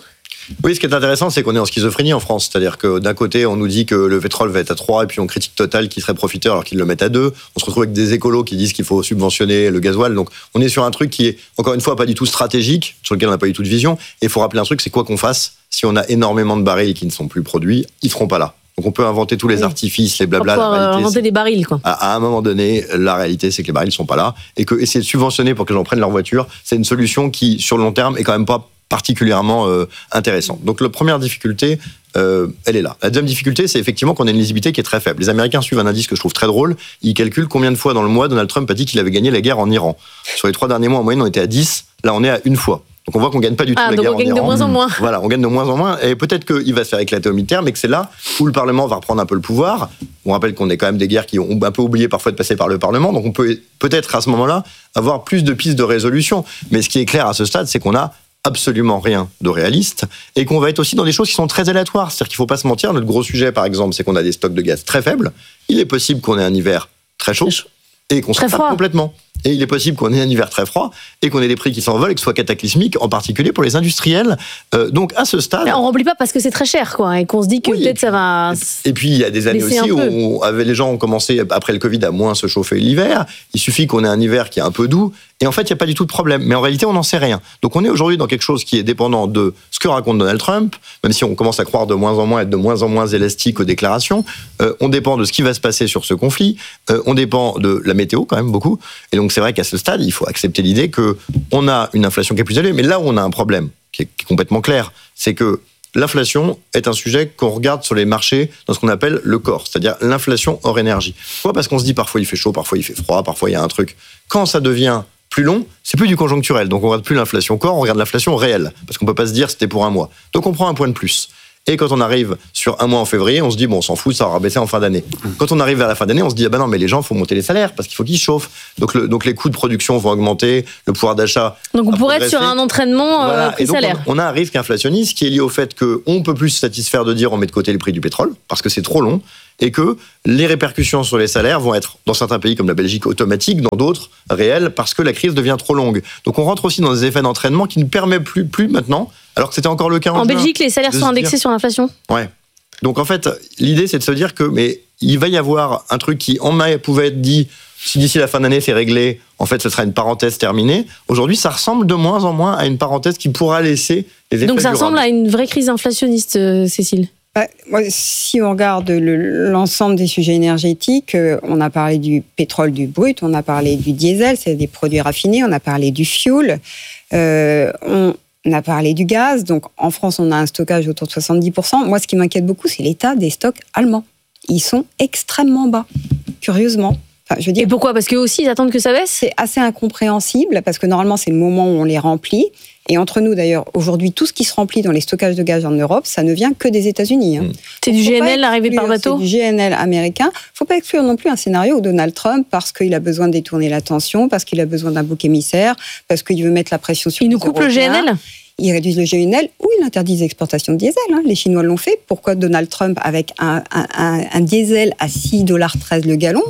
Oui, ce qui est intéressant, c'est qu'on est en schizophrénie en France. C'est-à-dire que d'un côté, on nous dit que le pétrole va être à 3, et puis on critique Total qui serait profiteur alors qu'ils le mettent à 2. On se retrouve avec des écolos qui disent qu'il faut subventionner le gasoil. Donc on est sur un truc qui est, encore une fois, pas du tout stratégique, sur lequel on n'a pas du tout de vision. Et il faut rappeler un truc, c'est quoi qu'on fasse, si on a énormément de barils qui ne sont plus produits, ils ne seront pas là. Donc on peut inventer tous les artifices, les blabla.
On peut inventer des barils, quoi.
À un moment donné, la réalité, c'est que les barils ne sont pas là. Et que essayer de subventionner pour que les gens prennent leur voiture, c'est une solution qui, sur le long terme, est quand même pas particulièrement intéressante. Donc la première difficulté, elle est là. La deuxième difficulté, c'est effectivement qu'on a une lisibilité qui est très faible. Les Américains suivent un indice que je trouve très drôle. Ils calculent combien de fois dans le mois Donald Trump a dit qu'il avait gagné la guerre en Iran. Sur les 3 derniers mois, en moyenne, on était à 10. Là, on est à 1 fois. Donc on voit qu'on gagne pas du tout la guerre en Iran.
On gagne de moins en moins.
Voilà, on gagne de moins en moins. Et peut-être qu'il va se faire éclater au midterm, mais que c'est là où le Parlement va reprendre un peu le pouvoir. On rappelle qu'on est quand même des guerres qui ont un peu oublié parfois de passer par le Parlement. Donc on peut peut-être à ce moment-là avoir plus de pistes de résolution. Mais ce qui est clair à ce stade, c'est qu'on a absolument rien de réaliste et qu'on va être aussi dans des choses qui sont très aléatoires. C'est-à-dire qu'il ne faut pas se mentir. Notre gros sujet, par exemple, c'est qu'on a des stocks de gaz très faibles. Il est possible qu'on ait un hiver très chaud et qu'on se tape complètement. Et il est possible qu'on ait un hiver très froid et qu'on ait des prix qui s'envolent et que ce soit cataclysmique, en particulier pour les industriels. Donc à ce stade...
Mais on ne remplit pas parce que c'est très cher, quoi, et qu'on se dit que peut-être ça va...
Et puis il y a des années aussi où les gens ont commencé, après le Covid, à moins se chauffer l'hiver. Il suffit qu'on ait un hiver qui est un peu doux. Et en fait, il n'y a pas du tout de problème. Mais en réalité, on n'en sait rien. Donc on est aujourd'hui dans quelque chose qui est dépendant de ce que raconte Donald Trump, même si on commence à croire de moins en moins, être de moins en moins élastique aux déclarations. On dépend de ce qui va se passer sur ce conflit. On dépend de la météo, quand même, beaucoup. Et donc c'est vrai qu'à ce stade, il faut accepter l'idée qu'on a une inflation qui est plus élevée. Mais là où on a un problème, qui est complètement clair, c'est que l'inflation est un sujet qu'on regarde sur les marchés dans ce qu'on appelle le corps, c'est-à-dire l'inflation hors énergie. Pourquoi ? Parce qu'on se dit parfois il fait chaud, parfois il fait froid, parfois il y a un truc. Quand ça devient plus long, c'est plus du conjoncturel. Donc on regarde plus l'inflation corps, on regarde l'inflation réelle. Parce qu'on peut pas se dire c'était pour un mois. Donc on prend un point de plus. Et quand on arrive sur un mois en février, on se dit, bon, on s'en fout, ça aura baissé en fin d'année. Quand on arrive vers la fin d'année, on se dit, ah ben non, mais les gens, il faut monter les salaires parce qu'il faut qu'ils se chauffent. Donc les coûts de production vont augmenter, le pouvoir d'achat.
Donc on pourrait être sur un entraînement prix-salaire.
On a un risque inflationniste qui est lié au fait qu'on ne peut plus se satisfaire de dire on met de côté le prix du pétrole parce que c'est trop long et que les répercussions sur les salaires vont être, dans certains pays comme la Belgique, automatiques, dans d'autres, réelles, parce que la crise devient trop longue. Donc on rentre aussi dans des effets d'entraînement qui ne permettent plus maintenant, alors que c'était encore le cas en juin.
Belgique, les salaires sont indexés sur l'inflation.
Ouais. Donc en fait, l'idée c'est de se dire que mais il va y avoir un truc qui en mai pouvait être dit, si d'ici la fin d'année c'est réglé, en fait ce sera une parenthèse terminée. Aujourd'hui, ça ressemble de moins en moins à une parenthèse qui pourra laisser les effets
Donc ça
durables.
ressemble à une vraie crise inflationniste, Cécile.
Si on regarde l'ensemble des sujets énergétiques, on a parlé du pétrole, du brut, on a parlé du diesel, c'est des produits raffinés, on a parlé du fuel, on a parlé du gaz. Donc en France, on a un stockage autour de 70%. Moi, ce qui m'inquiète beaucoup, c'est l'état des stocks allemands. Ils sont extrêmement bas, curieusement. Enfin, je veux dire,
et pourquoi ? Parce qu'eux aussi, ils attendent que ça baisse ?
C'est assez incompréhensible, parce que normalement, c'est le moment où on les remplit. Et entre nous, d'ailleurs, aujourd'hui, tout ce qui se remplit dans les stockages de gaz en Europe, ça ne vient que des États-Unis.
C'est du GNL arrivé par bateau ?
C'est du GNL américain. Il ne faut pas exclure non plus un scénario où Donald Trump, parce qu'il a besoin de détourner l'attention, parce qu'il a besoin d'un bouc émissaire, parce qu'il veut mettre la pression sur les Européens.
Il nous coupe le GNL ?
Ils réduisent le GNL ou ils interdisent l'exportation de diesel. Les Chinois l'ont fait. Pourquoi Donald Trump, avec un diesel à $6,13 le gallon,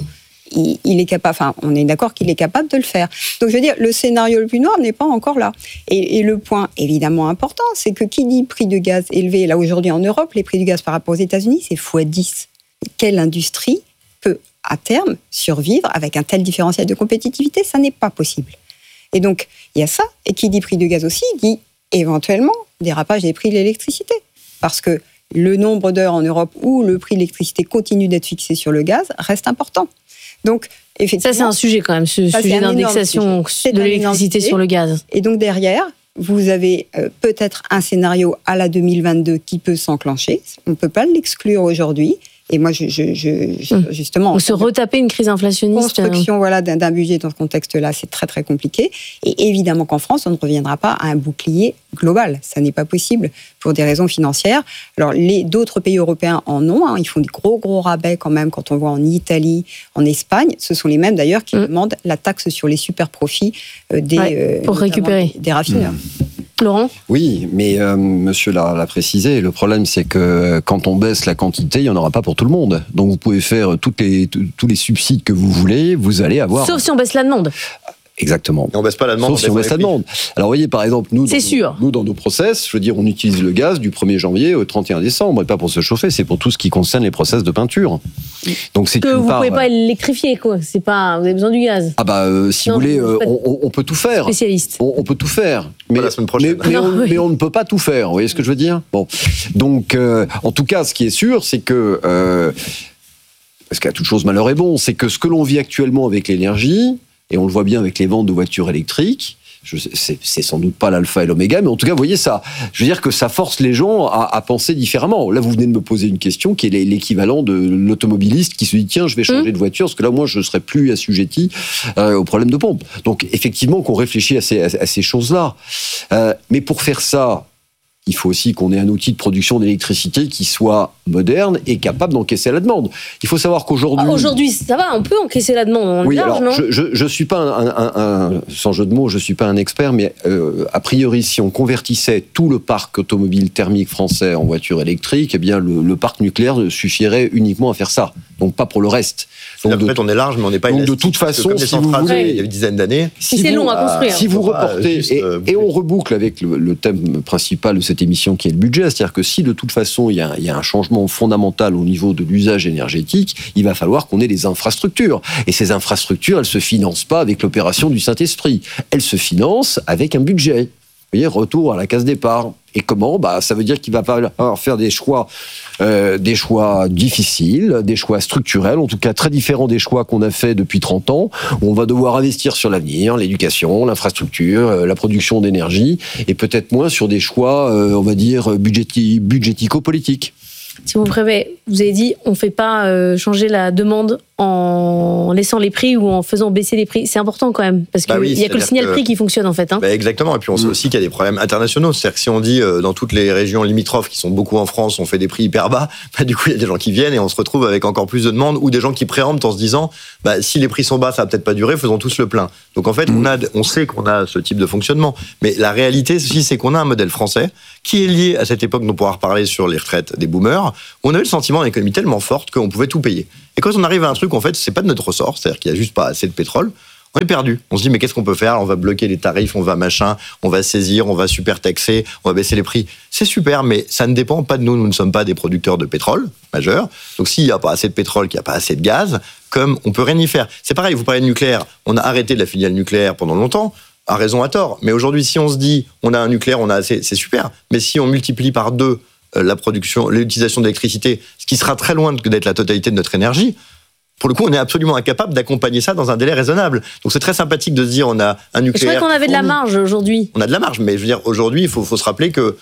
il est capable, enfin, on est d'accord qu'il est capable de le faire. Donc, je veux dire, le scénario le plus noir n'est pas encore là. Et le point évidemment important, c'est que qui dit prix de gaz élevé, là aujourd'hui en Europe, les prix du gaz par rapport aux États-Unis, c'est x10. Quelle industrie peut, à terme, survivre avec un tel différentiel de compétitivité ? Ça n'est pas possible. Et donc, il y a ça. Et qui dit prix du gaz aussi, dit éventuellement dérapage des prix de l'électricité. Parce que le nombre d'heures en Europe où le prix de l'électricité continue d'être fixé sur le gaz reste important. Donc, effectivement,
ça, c'est un sujet quand même, ce sujet d'indexation de l'électricité sur le gaz.
Et donc, derrière, vous avez peut-être un scénario à la 2022 qui peut s'enclencher. On ne peut pas l'exclure aujourd'hui. Et moi, justement...
Ou se retaper une crise inflationniste.
Construction d'un budget dans ce contexte-là, c'est très, très compliqué. Et évidemment qu'en France, on ne reviendra pas à un bouclier global. Ça n'est pas possible pour des raisons financières. Alors, d'autres pays européens en ont. Ils font des gros rabais quand même quand on voit en Italie, en Espagne. Ce sont les mêmes d'ailleurs qui demandent la taxe sur les super profits
pour récupérer
des raffineurs.
Laurent ?
Oui, mais monsieur l'a précisé, le problème c'est que quand on baisse la quantité, il n'y en aura pas pour tout le monde. Donc vous pouvez faire tous les subsides que vous voulez, vous allez avoir...
Sauf si on baisse la demande.
Exactement.
Et on baisse pas la demande.
Sauf si on baisse la demande. Alors, vous voyez, par exemple, nous, dans nos process, je veux dire, on utilise le gaz du 1er janvier au 31 décembre, et pas pour se chauffer, c'est pour tout ce qui concerne les process de peinture. Donc, c'est
que vous pouvez pas électrifier, quoi. C'est pas, vous avez besoin du gaz.
Ah bah, si vous voulez, on peut tout faire.
Spécialiste.
On peut tout faire. Mais,
la semaine prochaine.
Mais on ne peut pas tout faire. Vous voyez ce que je veux dire ? Bon. Donc, en tout cas, ce qui est sûr, c'est que, parce qu'à toute chose, malheur est bon, c'est que ce que l'on vit actuellement avec l'énergie, et on le voit bien avec les ventes de voitures électriques, c'est sans doute pas l'alpha et l'oméga, mais en tout cas, vous voyez ça. Je veux dire que ça force les gens à penser différemment. Là, vous venez de me poser une question qui est l'équivalent de l'automobiliste qui se dit tiens, je vais changer de voiture, parce que là, moi, je serai plus assujetti au problème de pompe. Donc, effectivement, qu'on réfléchit à ces choses-là. Mais pour faire ça, il faut aussi qu'on ait un outil de production d'électricité qui soit moderne et capable d'encaisser la demande. Il faut savoir qu'aujourd'hui...
Aujourd'hui, ça va, on peut encaisser la demande.
Oui,
large,
alors,
non
je suis pas sans jeu de mots, je suis pas un expert, mais a priori, si on convertissait tout le parc automobile thermique français en voitures électriques, eh bien, le parc nucléaire suffirait uniquement à faire ça. Donc, pas pour le reste.
Donc, on est large, mais on n'est pas
donc, de toute façon, si vous voulez...
Il y a une dizaine d'années...
C'est long à construire.
Si vous reportez... Et on reboucle avec le thème principal de cette émission qui est le budget, c'est-à-dire que si de toute façon il y a un changement fondamental au niveau de l'usage énergétique, il va falloir qu'on ait des infrastructures. Et ces infrastructures, elles ne se financent pas avec l'opération du Saint-Esprit. Elles se financent avec un budget. Vous voyez, retour à la case départ. Et comment ? Bah, ça veut dire qu'il va falloir faire des choix difficiles, des choix structurels, en tout cas très différents des choix qu'on a fait depuis 30 ans, où on va devoir investir sur l'avenir, l'éducation, l'infrastructure, la production d'énergie, et peut-être moins sur des choix, on va dire, budgético-politiques.
Si vous préférez, vous avez dit, on ne fait pas changer la demande en laissant les prix ou en faisant baisser les prix. C'est important quand même, parce qu'il n'y a que le signal prix qui fonctionne en fait.
Exactement, et puis on sait aussi qu'il y a des problèmes internationaux. C'est-à-dire que si on dit dans toutes les régions limitrophes, qui sont beaucoup en France, on fait des prix hyper bas, du coup il y a des gens qui viennent et on se retrouve avec encore plus de demandes, ou des gens qui préemptent en se disant si les prix sont bas, ça va peut-être pas durer, faisons tous le plein. Donc en fait, on sait qu'on a ce type de fonctionnement. Mais la réalité aussi, c'est qu'on a un modèle français qui est lié à cette époque dont on pourra reparler sur les retraites des boomers, où on avait le sentiment d'une économie tellement forte qu'on pouvait tout payer. Et quand on arrive à un truc, en fait, c'est pas de notre ressort, c'est-à-dire qu'il y a juste pas assez de pétrole, on est perdu. On se dit, mais qu'est-ce qu'on peut faire ? On va bloquer les tarifs, on va machin, on va saisir, on va super taxer, on va baisser les prix. C'est super, mais ça ne dépend pas de nous. Nous ne sommes pas des producteurs de pétrole majeurs. Donc s'il n'y a pas assez de pétrole, qu'il n'y a pas assez de gaz, comme on peut rien y faire. C'est pareil, vous parlez de nucléaire. On a arrêté de la filiale nucléaire pendant longtemps, à raison, à tort. Mais aujourd'hui, si on se dit, on a un nucléaire, on a assez, c'est super. Mais si on multiplie par 2 la production, l'utilisation d'électricité, ce qui sera très loin d'être la totalité de notre énergie, pour le coup, on est absolument incapable d'accompagner ça dans un délai raisonnable. Donc c'est très sympathique de se dire on a un nucléaire.
C'est vrai qu'on avait de la marge aujourd'hui.
On a de la marge, mais je veux dire, aujourd'hui, il faut se rappeler que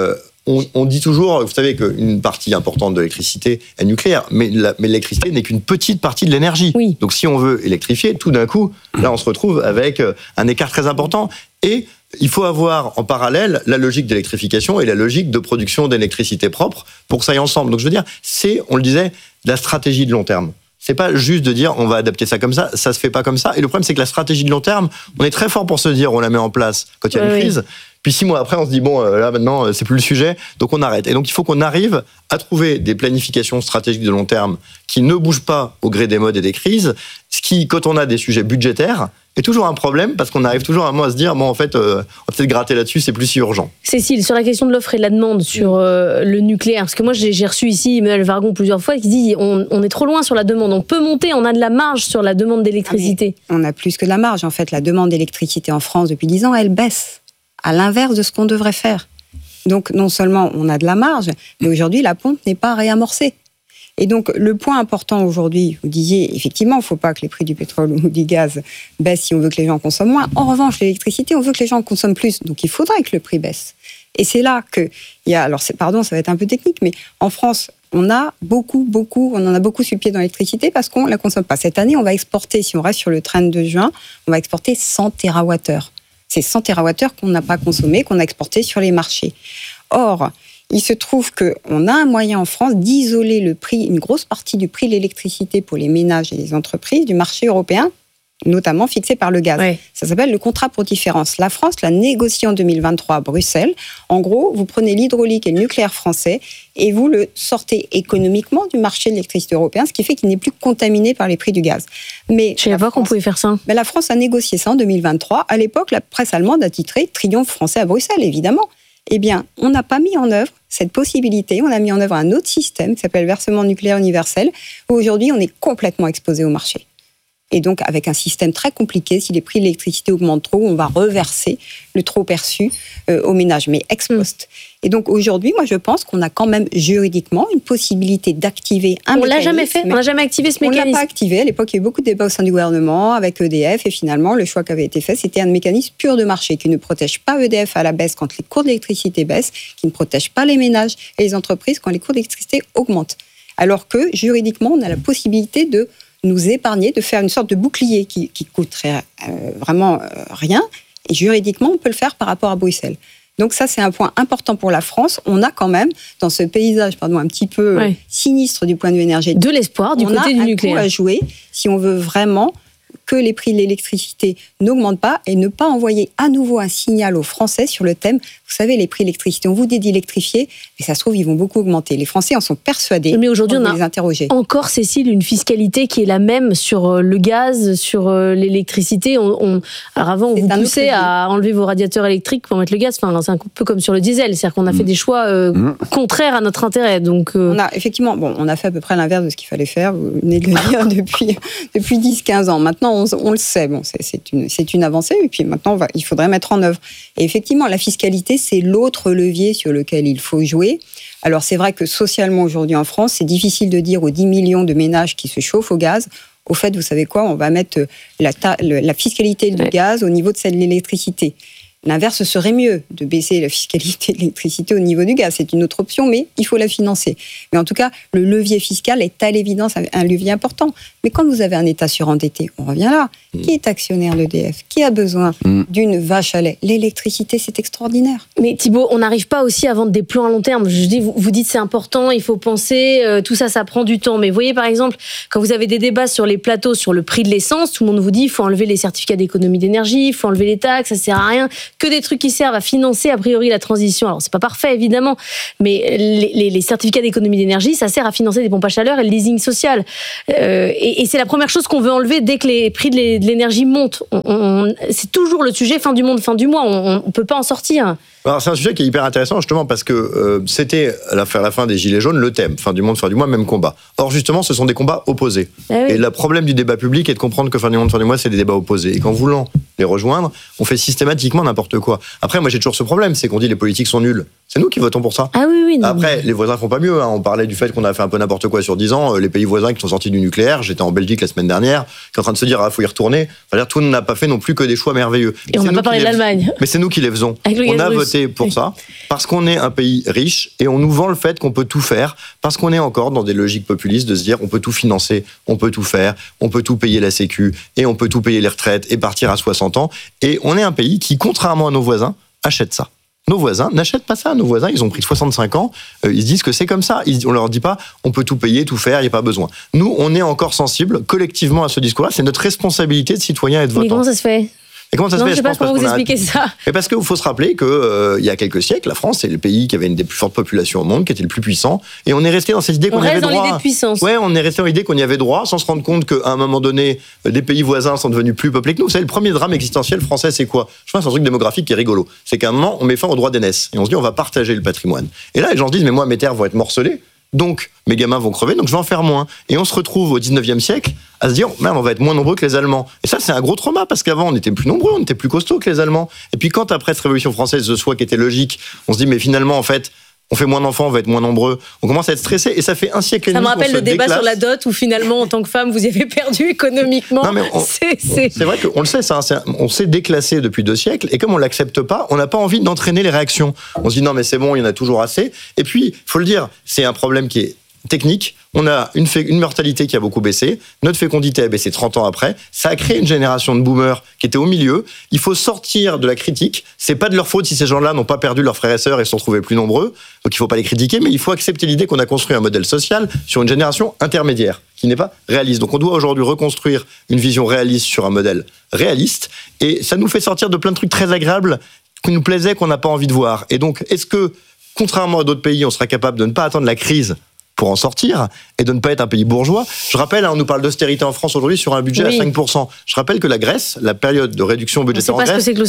on dit toujours, vous savez qu'une partie importante de l'électricité est nucléaire, mais l'électricité n'est qu'une petite partie de l'énergie.
Oui.
Donc si on veut électrifier, tout d'un coup, là on se retrouve avec un écart très important. Et il faut avoir en parallèle la logique d'électrification et la logique de production d'électricité propre pour que ça aille ensemble. Donc je veux dire, c'est, on le disait, la stratégie de long terme. C'est pas juste de dire on va adapter ça comme ça se fait pas comme ça. Et le problème, c'est que la stratégie de long terme, on est très fort pour se dire on la met en place quand il y a une crise. Puis 6 mois après, on se dit bon, là maintenant, c'est plus le sujet, donc on arrête. Et donc il faut qu'on arrive à trouver des planifications stratégiques de long terme qui ne bougent pas au gré des modes et des crises, ce qui, quand on a des sujets budgétaires, est toujours un problème parce qu'on arrive toujours à se dire bon, en fait, on va peut-être gratter là-dessus, c'est plus si urgent.
Cécile, sur la question de l'offre et de la demande sur le nucléaire, parce que moi j'ai reçu ici Emmanuel Vargon plusieurs fois qui dit on est trop loin sur la demande, on peut monter, on a de la marge sur la demande d'électricité.
On a plus que de la marge. En fait, la demande d'électricité en France depuis 10 ans, elle baisse, à l'inverse de ce qu'on devrait faire. Donc non seulement on a de la marge, mais aujourd'hui la pompe n'est pas réamorcée. Et donc, le point important aujourd'hui, vous disiez, effectivement, il ne faut pas que les prix du pétrole ou du gaz baissent si on veut que les gens consomment moins. En revanche, l'électricité, on veut que les gens consomment plus. Donc, il faudrait que le prix baisse. Et c'est là qu'il y a... Alors, pardon, ça va être un peu technique, mais en France, on en a beaucoup sur le pied dans l'électricité parce qu'on ne la consomme pas. Cette année, on va exporter, si on reste sur le trend de juin, on va exporter 100 TWh. C'est 100 TWh qu'on n'a pas consommé, qu'on a exporté sur les marchés. Or, il se trouve qu'on a un moyen en France d'isoler le prix, une grosse partie du prix de l'électricité pour les ménages et les entreprises du marché européen, notamment fixé par le gaz. Oui. Ça s'appelle le contrat pour différence. La France l'a négocié en 2023 à Bruxelles. En gros, vous prenez l'hydraulique et le nucléaire français et vous le sortez économiquement du marché de l'électricité européen, ce qui fait qu'il n'est plus contaminé par les prix du gaz. Mais
je ne savais pas qu'on pouvait faire ça.
Mais la France a négocié ça en 2023. À l'époque, la presse allemande a titré « Triomphe français à Bruxelles », évidemment. Eh bien, on n'a pas mis en œuvre cette possibilité. On a mis en œuvre un autre système qui s'appelle versement nucléaire universel, où aujourd'hui, on est complètement exposé au marché. Et donc, avec un système très compliqué, si les prix de l'électricité augmentent trop, on va reverser le trop perçu aux ménages, mais ex post. Et donc, aujourd'hui, moi, je pense qu'on a quand même juridiquement une possibilité d'activer un mécanisme.
On l'a jamais fait, on n'a jamais activé ce mécanisme.
On ne l'a pas activé. À l'époque, il y a eu beaucoup de débats au sein du gouvernement avec EDF. Et finalement, le choix qui avait été fait, c'était un mécanisme pur de marché qui ne protège pas EDF à la baisse quand les cours d'électricité baissent, qui ne protège pas les ménages et les entreprises quand les cours d'électricité augmentent. Alors que, juridiquement, on a la possibilité de nous épargner, de faire une sorte de bouclier qui coûterait vraiment rien. Et juridiquement, on peut le faire par rapport à Bruxelles. Donc ça, c'est un point important pour la France. On a quand même, dans ce paysage un petit peu sinistre du point de vue énergétique,
de l'espoir du côté du nucléaire.
On a un coup à jouer si on veut vraiment que les prix de l'électricité n'augmentent pas et ne pas envoyer à nouveau un signal aux Français sur le thème. Vous savez, les prix d'électricité, on vous dit d'électrifier, mais ça se trouve, ils vont beaucoup augmenter. Les Français en sont persuadés.
Mais aujourd'hui, on a
les interroger.
Encore, Cécile, une fiscalité qui est la même sur le gaz, sur l'électricité. Alors avant, on vous poussait à enlever vos radiateurs électriques pour mettre le gaz. Enfin, c'est un peu comme sur le diesel. C'est-à-dire qu'on a fait des choix contraires à notre intérêt. Donc,
on a effectivement, on a fait à peu près l'inverse de ce qu'il fallait faire. Vous venez de le dire depuis 10-15 ans. Maintenant, on le sait. Bon, c'est une avancée. Et puis maintenant, il faudrait mettre en œuvre. Et effectivement, la fiscalité, c'est l'autre levier sur lequel il faut jouer. Alors, c'est vrai que socialement, aujourd'hui en France, c'est difficile de dire aux 10 millions de ménages qui se chauffent au gaz, au fait, vous savez quoi, on va mettre la fiscalité du gaz au niveau de celle de l'électricité. L'inverse serait mieux, de baisser la fiscalité de l'électricité au niveau du gaz. C'est une autre option, mais il faut la financer. Mais en tout cas, le levier fiscal est à l'évidence un levier important. Mais quand vous avez un État surendetté, on revient là. Qui est actionnaire d'EDF ? Qui a besoin d'une vache à lait ? L'électricité, c'est extraordinaire.
Mais Thibault, on n'arrive pas aussi à vendre des plans à long terme. Je dis, vous dites c'est important, il faut penser, tout ça, ça prend du temps. Mais vous voyez, par exemple, quand vous avez des débats sur les plateaux, sur le prix de l'essence, tout le monde vous dit, il faut enlever les certificats d'économie d'énergie, il faut enlever les taxes, ça sert à rien. Que des trucs qui servent à financer, a priori, la transition. Alors, c'est pas parfait, évidemment, mais les certificats d'économie d'énergie, ça sert à financer des pompes à chaleur et le leasing social. Et c'est la première chose qu'on veut enlever dès que les prix de l'énergie montent. C'est toujours le sujet fin du monde, fin du mois. On peut pas en sortir.
Alors, c'est un sujet qui est hyper intéressant, justement, parce que c'était, à la fin des Gilets jaunes, le thème. Fin du monde, fin du mois, même combat. Or, justement, ce sont des combats opposés. Ah oui. Et le problème du débat public est de comprendre que fin du monde, fin du mois, c'est des débats opposés. Et qu'en voulant les rejoindre, on fait systématiquement n'importe quoi. Après, moi, j'ai toujours ce problème, c'est qu'on dit les politiques sont nuls. C'est nous qui votons pour ça.
Ah oui, oui. Non,
après, les voisins font pas mieux. On parlait du fait qu'on a fait un peu n'importe quoi sur 10 ans. Les pays voisins qui sont sortis du nucléaire, j'étais en Belgique la semaine dernière, qui est en train de se dire, faut y retourner. Enfin, tout n'a pas fait non plus que des choix merveilleux.
Et on n'a pas parlé de l'Allemagne.
Mais c'est nous qui les faisons. On a voté pour ça, parce qu'on est un pays riche, et on nous vend le fait qu'on peut tout faire, parce qu'on est encore dans des logiques populistes de se dire, on peut tout financer, on peut tout faire, on peut tout payer la sécu, et on peut tout payer les retraites, et partir à 60 ans. Et on est un pays qui, contrairement à nos voisins, achète ça. Nos voisins n'achètent pas ça. Nos voisins, ils ont pris 65 ans, ils se disent que c'est comme ça. On leur dit pas, on peut tout payer, tout faire, il n'y a pas besoin. Nous, on est encore sensibles collectivement à ce discours-là. C'est notre responsabilité de citoyen et de votant.
Mais comment ça se fait ?
Et comment ça se fait ?
Je sais pas comment vous expliquer ça.
Mais parce qu'il faut se rappeler que il y a quelques siècles, la France, c'est le pays qui avait une des plus fortes populations au monde, qui était le plus puissant, et on est resté dans cette idée qu'on y avait droit.
On reste dans l'idée de puissance.
Ouais, on est resté dans l'idée qu'on y avait droit, sans se rendre compte qu'à un moment donné, des pays voisins sont devenus plus peuplés que nous. Vous savez, le premier drame existentiel français, c'est quoi ? Je pense que c'est un truc démographique qui est rigolo. C'est qu'à un moment, on met fin au droit d'aînesse, et on se dit, on va partager le patrimoine. Et là, les gens se disent, mais moi, mes terres vont être morcelées. Donc, mes gamins vont crever, donc je vais en faire moins. Et on se retrouve au 19e siècle à se dire, merde, on va être moins nombreux que les Allemands. Et ça, c'est un gros trauma, parce qu'avant, on était plus nombreux, on était plus costauds que les Allemands. Et puis, quand après cette Révolution française de soi qui était logique, on se dit, mais finalement, en fait, on fait moins d'enfants, on va être moins nombreux. On commence à être stressé, et ça fait un siècle et demi.
Ça me rappelle le débat sur la dot, où finalement, en tant que femme, vous y avez perdu économiquement.
Non, mais c'est vrai qu'on le sait, ça, on s'est déclassé depuis 2 siècles, et comme on l'accepte pas, on n'a pas envie d'entraîner les réactions. On se dit, non, mais c'est bon, il y en a toujours assez. Et puis, il faut le dire, c'est un problème qui est technique. On a une mortalité qui a beaucoup baissé. Notre fécondité a baissé 30 ans après. Ça a créé une génération de boomers qui était au milieu. Il faut sortir de la critique. C'est pas de leur faute si ces gens-là n'ont pas perdu leurs frères et sœurs et se sont retrouvés plus nombreux. Donc il faut pas les critiquer, mais il faut accepter l'idée qu'on a construit un modèle social sur une génération intermédiaire qui n'est pas réaliste. Donc on doit aujourd'hui reconstruire une vision réaliste sur un modèle réaliste. Et ça nous fait sortir de plein de trucs très agréables qui nous plaisaient, qu'on n'a pas envie de voir. Et donc, est-ce que, contrairement à d'autres pays, on sera capable de ne pas attendre la crise pour en sortir, et de ne pas être un pays bourgeois. Je rappelle, on nous parle d'austérité en France aujourd'hui sur un budget à 5%. Je rappelle que la Grèce, la période de réduction budgétaire en Grèce, c'est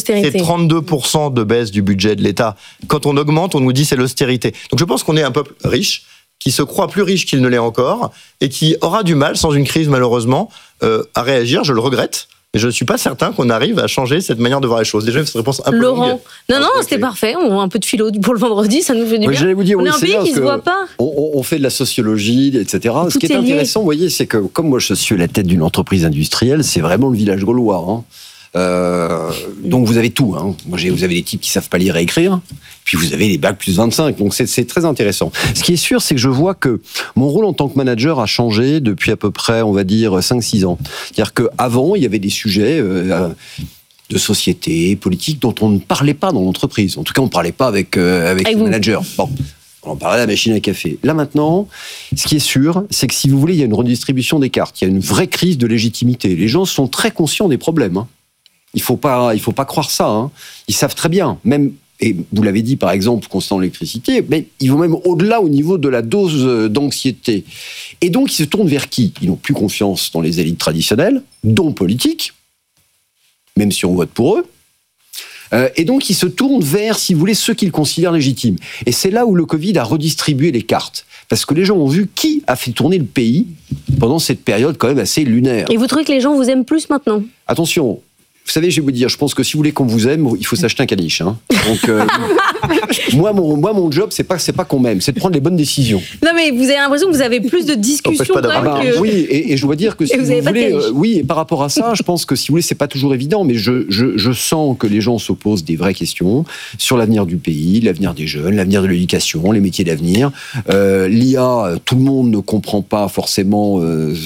32% de baisse du budget de l'État. Quand on augmente, on nous dit c'est l'austérité. Donc je pense qu'on est un peuple riche, qui se croit plus riche qu'il ne l'est encore, et qui aura du mal, sans une crise malheureusement, à réagir. Je le regrette. Mais je ne suis pas certain qu'on arrive à changer cette manière de voir les choses. Déjà, cette réponse un peu longue.
Non, c'était parfait. On a un peu de philo pour le vendredi, ça nous fait du bien.
J'allais vous dire,
on est un pays qui ne se voit pas.
On fait de la sociologie, etc. Ce qui est intéressant, vous voyez, c'est que comme moi je suis à la tête d'une entreprise industrielle, c'est vraiment le village gaulois. Hein. Donc vous avez tout. Hein. Vous avez des types qui savent pas lire et écrire, puis vous avez les bacs plus 25. Donc c'est très intéressant. Ce qui est sûr, c'est que je vois que mon rôle en tant que manager a changé depuis à peu près, on va dire, 5-6 ans. C'est-à-dire qu'avant, il y avait des sujets de société, politique, dont on ne parlait pas dans l'entreprise. En tout cas, on ne parlait pas avec les managers. Bon. On parlait de la machine à café. Là maintenant, ce qui est sûr, c'est que si vous voulez, il y a une redistribution des cartes. Il y a une vraie crise de légitimité. Les gens sont très conscients des problèmes. Hein. Il faut pas croire ça. Hein. Ils savent très bien. Même, et vous l'avez dit par exemple, concernant l'électricité, mais ils vont même au-delà au niveau de la dose d'anxiété. Et donc ils se tournent vers qui ? Ils n'ont plus confiance dans les élites traditionnelles, dont politiques, même si on vote pour eux. Et donc, ils se tournent vers, si vous voulez, ceux qu'ils considèrent légitimes. Et c'est là où le Covid a redistribué les cartes. Parce que les gens ont vu qui a fait tourner le pays pendant cette période quand même assez lunaire.
Et vous trouvez que les gens vous aiment plus maintenant ?
Attention, Vous savez, je vais vous dire, je pense que si vous voulez qu'on vous aime, il faut s'acheter un caniche. Hein. Donc, moi, mon job, c'est pas qu'on m'aime, c'est de prendre les bonnes décisions.
Non, mais vous avez l'impression que vous avez plus de discussions que...
Oui, et je dois dire que si vous voulez, oui, et par rapport à ça, je pense que si vous voulez, c'est pas toujours évident, mais je sens que les gens se posent des vraies questions sur l'avenir du pays, l'avenir des jeunes, l'avenir de l'éducation, les métiers d'avenir. L'IA, tout le monde ne comprend pas forcément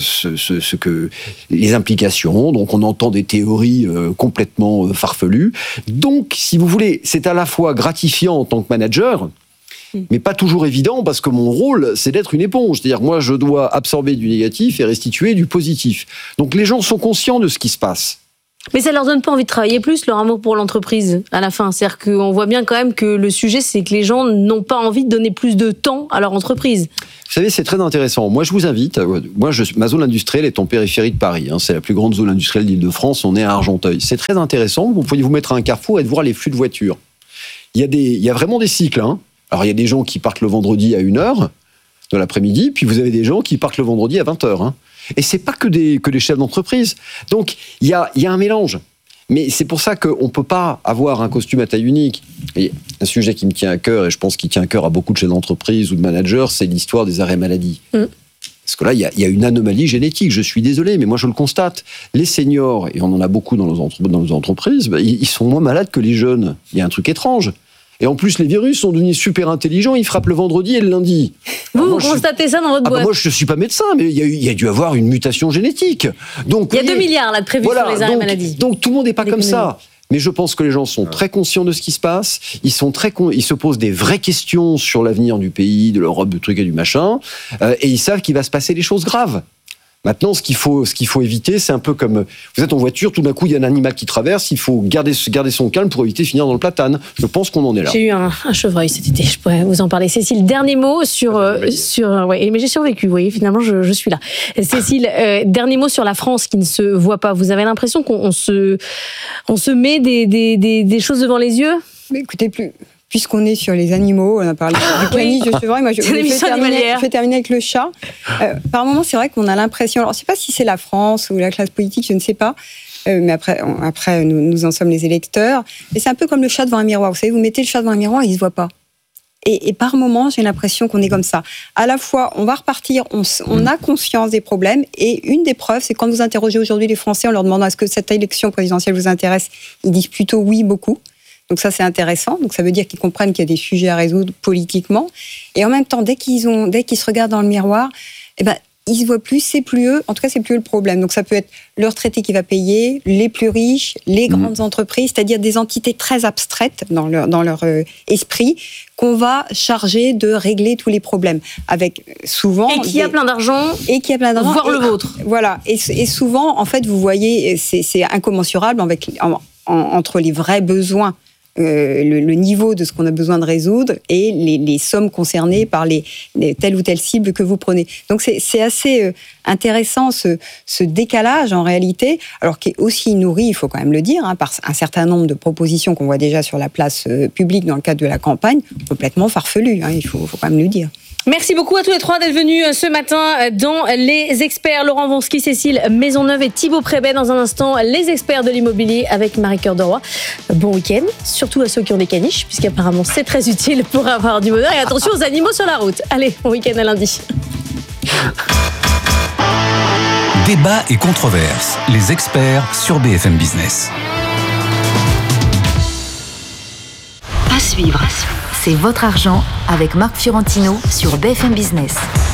ce que les implications. Donc, on entend des théories complètement farfelues. Donc, si vous voulez, c'est à la fois gratifiant en tant que manager, mais pas toujours évident, parce que mon rôle, c'est d'être une éponge. C'est-à-dire, moi, je dois absorber du négatif et restituer du positif. Donc, les gens sont conscients de ce qui se passe.
Mais ça leur donne pas envie de travailler plus, leur amour pour l'entreprise, à la fin. C'est-à-dire qu'on voit bien quand même que le sujet, c'est que les gens n'ont pas envie de donner plus de temps à leur entreprise.
Vous savez, c'est très intéressant. Moi, je vous invite. Ma zone industrielle est en périphérie de Paris. Hein. C'est la plus grande zone industrielle d'Île-de-France. On est à Argenteuil. C'est très intéressant. Vous pouvez vous mettre à un carrefour et de voir les flux de voitures. Il y a vraiment des cycles. Hein. Alors, il y a des gens qui partent le vendredi à 1h de l'après-midi, puis vous avez des gens qui partent le vendredi à 20h. Hein. Et c'est pas que des chefs d'entreprise. Donc, il y a un mélange. Mais c'est pour ça qu'on ne peut pas avoir un costume à taille unique. Et un sujet qui me tient à cœur, et je pense qu'il tient à cœur à beaucoup de chefs d'entreprise ou de managers, c'est l'histoire des arrêts maladie. Parce que là, il y a une anomalie génétique. Je suis désolé, mais moi, je le constate. Les seniors, et on en a beaucoup dans nos entreprises, ils sont moins malades que les jeunes. Il y a un truc étrange. Et en plus, les virus sont devenus super intelligents, ils frappent le vendredi et le lundi.
Vous constatez ça dans votre boîte?
Moi, je ne suis pas médecin, mais il y a dû avoir une mutation génétique. Donc,
il y a 2 milliards là, de prévus sur les arrêts maladie.
Donc, tout le monde n'est pas comme ça. Mais je pense que les gens sont très conscients de ce qui se passe. Ils se posent des vraies questions sur l'avenir du pays, de l'Europe, du truc et du machin. Et ils savent qu'il va se passer des choses graves. Maintenant, ce qu'il faut éviter, c'est un peu comme vous êtes en voiture, tout d'un coup il y a un animal qui traverse, il faut garder son calme pour éviter de finir dans le platane. Je pense qu'on en est là.
J'ai eu un chevreuil cet été, je pourrais vous en parler. Cécile, dernier mot sur ouais, mais j'ai survécu, vous voyez, finalement je suis là. Cécile, dernier mot sur la France qui ne se voit pas. Vous avez l'impression qu'on se met des choses devant les yeux?
Mais écoutez, puisqu'on est sur les animaux, on a parlé du caniche, de chevreuil, moi je vais terminer avec le chat. Par moments, c'est vrai qu'on a l'impression, alors je ne sais pas si c'est la France ou la classe politique, je ne sais pas, mais après nous en sommes les électeurs, mais c'est un peu comme le chat devant un miroir. Vous savez, vous mettez le chat devant un miroir, il ne se voit pas. Et par moments, j'ai l'impression qu'on est comme ça. À la fois, on va repartir, on a conscience des problèmes, et une des preuves, c'est quand vous interrogez aujourd'hui les Français en leur demandant est-ce que cette élection présidentielle vous intéresse, ils disent plutôt oui, beaucoup. Donc ça, c'est intéressant. Donc ça veut dire qu'ils comprennent qu'il y a des sujets à résoudre politiquement. Et en même temps, dès qu'ils se regardent dans le miroir, ils se voient plus, c'est plus eux. En tout cas, c'est plus eux le problème. Donc ça peut être le retraité qui va payer, les plus riches, les grandes entreprises, c'est-à-dire des entités très abstraites dans leur esprit qu'on va charger de régler tous les problèmes. Avec souvent...
Et qui a plein d'argent. Voire le vôtre.
Voilà. Et souvent, en fait, vous voyez, c'est incommensurable entre les vrais besoins, le niveau de ce qu'on a besoin de résoudre et les sommes concernées par telle ou telle cible que vous prenez. Donc c'est assez intéressant ce décalage en réalité, alors qui est aussi nourri, il faut quand même le dire, par un certain nombre de propositions qu'on voit déjà sur la place publique dans le cadre de la campagne, complètement farfelues, il faut quand même le dire.
Merci beaucoup à tous les trois d'être venus ce matin dans Les Experts. Laurent Wronski, Cécile Maisonneuve et Thibaut Prébet. Dans un instant, les experts de l'immobilier avec Marie-Cœur de Roy. Bon week-end, surtout à ceux qui ont des caniches, puisqu'apparemment c'est très utile pour avoir du bonheur. Et attention aux animaux sur la route. Allez, bon week-end à lundi.
Débat et controverse. Les experts sur BFM Business.
À suivre. C'est votre argent avec Marc Fiorentino sur BFM Business.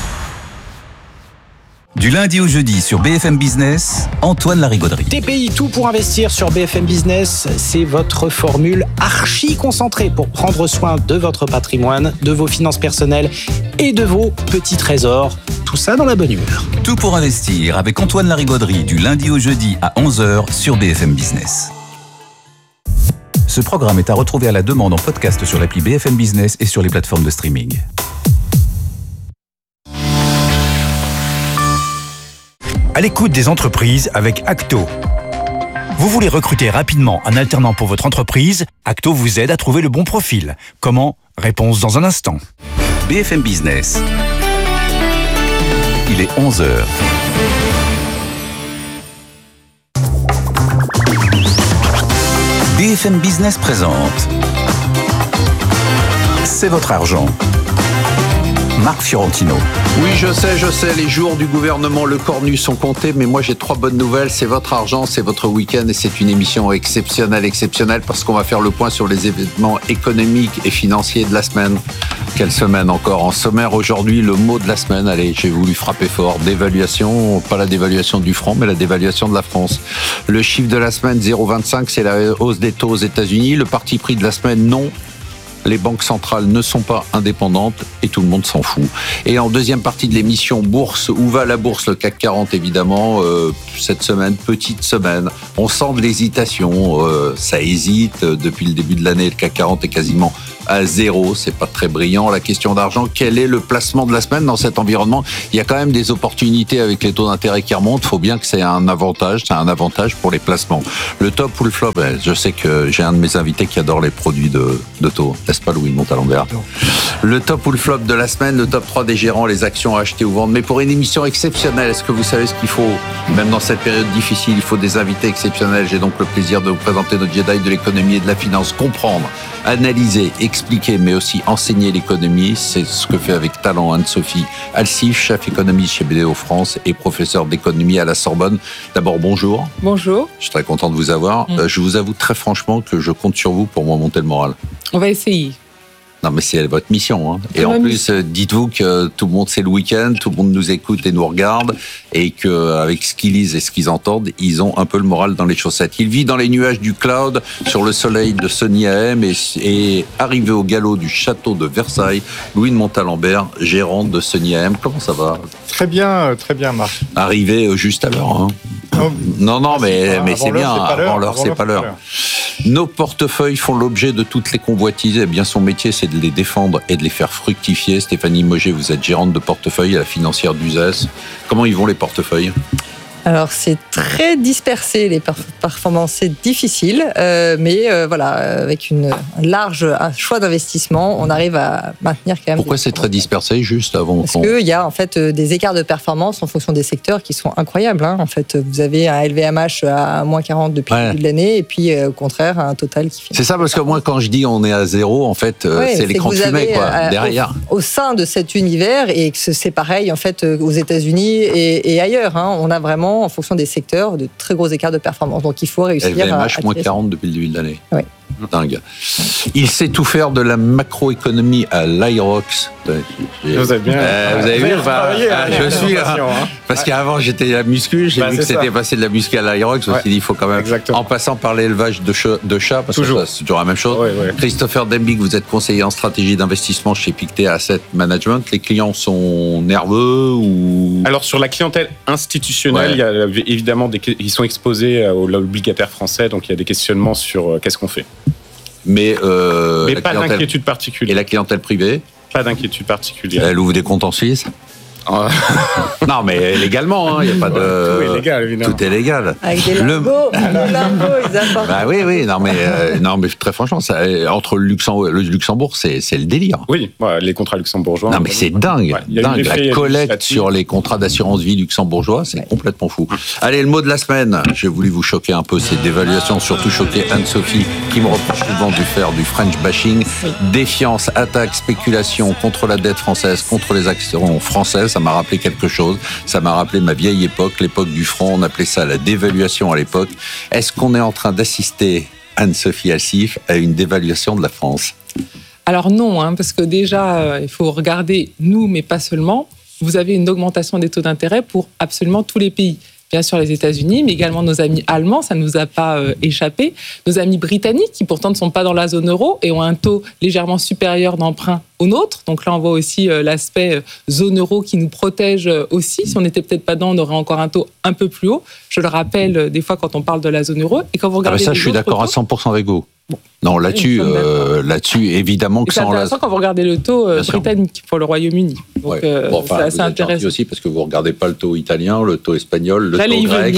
Du lundi au jeudi sur BFM Business, Antoine Larigauderie.
TPI, tout pour investir sur BFM Business, c'est votre formule archi concentrée pour prendre soin de votre patrimoine, de vos finances personnelles et de vos petits trésors. Tout ça dans la bonne humeur.
Tout pour investir avec Antoine Larigauderie du lundi au jeudi à 11h sur BFM Business. Ce programme est à retrouver à la demande en podcast sur l'appli BFM Business et sur les plateformes de streaming.
À l'écoute des entreprises avec Acto. Vous voulez recruter rapidement un alternant pour votre entreprise? Acto vous aide à trouver le bon profil. Comment? Réponse dans un instant.
BFM Business. Il est 11h. BFM Business présente C'est votre argent. Marc Fiorentino.
Oui, je sais, les jours du gouvernement Le Cornu sont comptés, mais moi j'ai 3 bonnes nouvelles. C'est votre argent, c'est votre week-end et c'est une émission exceptionnelle parce qu'on va faire le point sur les événements économiques et financiers de la semaine. Quelle semaine encore? En sommaire aujourd'hui, le mot de la semaine, allez, j'ai voulu frapper fort, dévaluation, pas la dévaluation du franc, mais la dévaluation de la France. Le chiffre de la semaine, 0,25, c'est la hausse des taux aux États-Unis. Le parti pris de la semaine, non. Les banques centrales ne sont pas indépendantes et tout le monde s'en fout. Et en deuxième partie de l'émission Bourse, où va la bourse? Le CAC 40 évidemment, cette semaine, petite semaine. On sent de l'hésitation, ça hésite depuis le début de l'année. Le CAC 40 est quasiment à 0, c'est pas très brillant. La question d'argent, quel est le placement de la semaine dans cet environnement? Il y a quand même des opportunités avec les taux d'intérêt qui remontent. Il faut bien que c'est un avantage pour les placements. Le top ou le flop? Je sais que j'ai un de mes invités qui adore les produits de taux. N'est-ce pas, Louis de Montalembert? Le top ou le flop de la semaine, le top 3 des gérants, les actions à acheter ou vendre. Mais pour une émission exceptionnelle, est-ce que vous savez ce qu'il faut? Même dans cette période difficile, il faut des invités exceptionnels. J'ai donc le plaisir de vous présenter notre Jedi de l'économie et de la finance. Comprendre, analyser, expliquer, mais aussi enseigner l'économie. C'est ce que fait avec talent Anne-Sophie Alsif, chef économiste chez BDO France et professeur d'économie à la Sorbonne. D'abord, bonjour.
Bonjour.
Je suis très content de vous avoir. Je vous avoue très franchement que je compte sur vous pour me remonter le moral.
On va essayer.
Non, mais c'est votre mission. Hein. Et en plus, dites-vous que tout le monde, c'est le week-end, tout le monde nous écoute et nous regarde, et qu'avec ce qu'ils lisent et ce qu'ils entendent, ils ont un peu le moral dans les chaussettes. Il vit dans les nuages du cloud, sur le soleil de Sony AM, et arrivé au galop du château de Versailles, Louis de Montalembert, gérant de Sony AM. Comment ça va?
Très bien, Marc.
Arrivé juste à l'heure. Hein. Non, mais c'est bien. Avant l'heure, c'est pas l'heure. Nos portefeuilles font l'objet de toutes les convoitises. Eh bien, son métier, c'est de les défendre et de les faire fructifier. Stéphanie Moget, vous êtes gérante de portefeuille à la financière d'Uzès. Comment ils vont les portefeuilles?
Alors, c'est très dispersé, les performances, c'est difficile, mais voilà, avec un large choix d'investissement, on arrive à maintenir quand même...
Pourquoi c'est très dispersé, juste avant?
Parce qu'il y a en fait des écarts de performance en fonction des secteurs qui sont incroyables. Hein. En fait, vous avez un LVMH à moins 40 depuis le début de l'année, et puis au contraire, un total qui...
C'est ça, parce que moi, quand je dis on est à 0, en fait, c'est l'écran de fumée, quoi, derrière.
Au sein de cet univers, et que c'est pareil, en fait, aux États-Unis et ailleurs. Hein. On a vraiment, en fonction des secteurs, de très gros écarts de performance. Donc il faut réussir
LVMH, moins 40 depuis le début de l'année.
Oui.
Dingue. Il sait tout faire de la macroéconomie à l'Irox.
Vous avez bien.
Vous avez vu, je suis. Parce qu'avant j'étais à muscu, j'ai vu que c'était passé de la muscu à l'Irox. Je me suis dit, il faut quand même.
Exactement.
En passant par l'élevage de chats, parce que c'est toujours la même chose.
Oui.
Christopher Dembig, vous êtes conseiller en stratégie d'investissement chez Pictet Asset Management. Les clients sont nerveux ou...
Alors sur la clientèle institutionnelle, il y a évidemment ils sont exposés à l'obligataire français, donc il y a des questionnements sur qu'est-ce qu'on fait.
Mais
pas d'inquiétude particulière.
Et la clientèle privée?
Pas d'inquiétude particulière.
Elle ouvre des comptes en Suisse? Non, mais légalement, il n'y a pas de...
Tout est légal, évidemment.
Tout est légal.
Avec des lingots, ils apportent.
Bah oui, non, mais très franchement, entre le Luxembourg, c'est le délire.
Oui, les contrats luxembourgeois.
Non, mais c'est dingue. Dingue. La collecte sur les contrats d'assurance vie luxembourgeois, c'est complètement fou. Allez, le mot de la semaine. J'ai voulu vous choquer un peu, ces dévaluations, surtout choquer Anne-Sophie, qui me reproche souvent de faire du French bashing. Défiance, attaque, spéculation contre la dette française, contre les actions françaises. Ça m'a rappelé quelque chose. Ça m'a rappelé ma vieille époque, l'époque du franc. On appelait ça la dévaluation à l'époque. Est-ce qu'on est en train d'assister, Anne-Sophie Alsif, à une dévaluation de la France?
Alors non, parce que déjà, il faut regarder nous, mais pas seulement. Vous avez une augmentation des taux d'intérêt pour absolument tous les pays. Bien sûr les États-Unis, mais également nos amis allemands, ça ne nous a pas échappé. Nos amis britanniques, qui pourtant ne sont pas dans la zone euro et ont un taux légèrement supérieur d'emprunt au nôtre. Donc là, on voit aussi l'aspect zone euro qui nous protège aussi. Si on n'était peut-être pas dedans, on aurait encore un taux un peu plus haut. Je le rappelle des fois quand on parle de la zone euro. Et quand vous regardez
ça, je suis d'accord à 100% avec vous. Non, là-dessus, évidemment que
c'est intéressant quand vous regardez le taux britannique pour le Royaume-Uni. Donc, c'est assez intéressant.
Aussi parce que vous ne regardez pas le taux italien, le taux espagnol, le taux grec.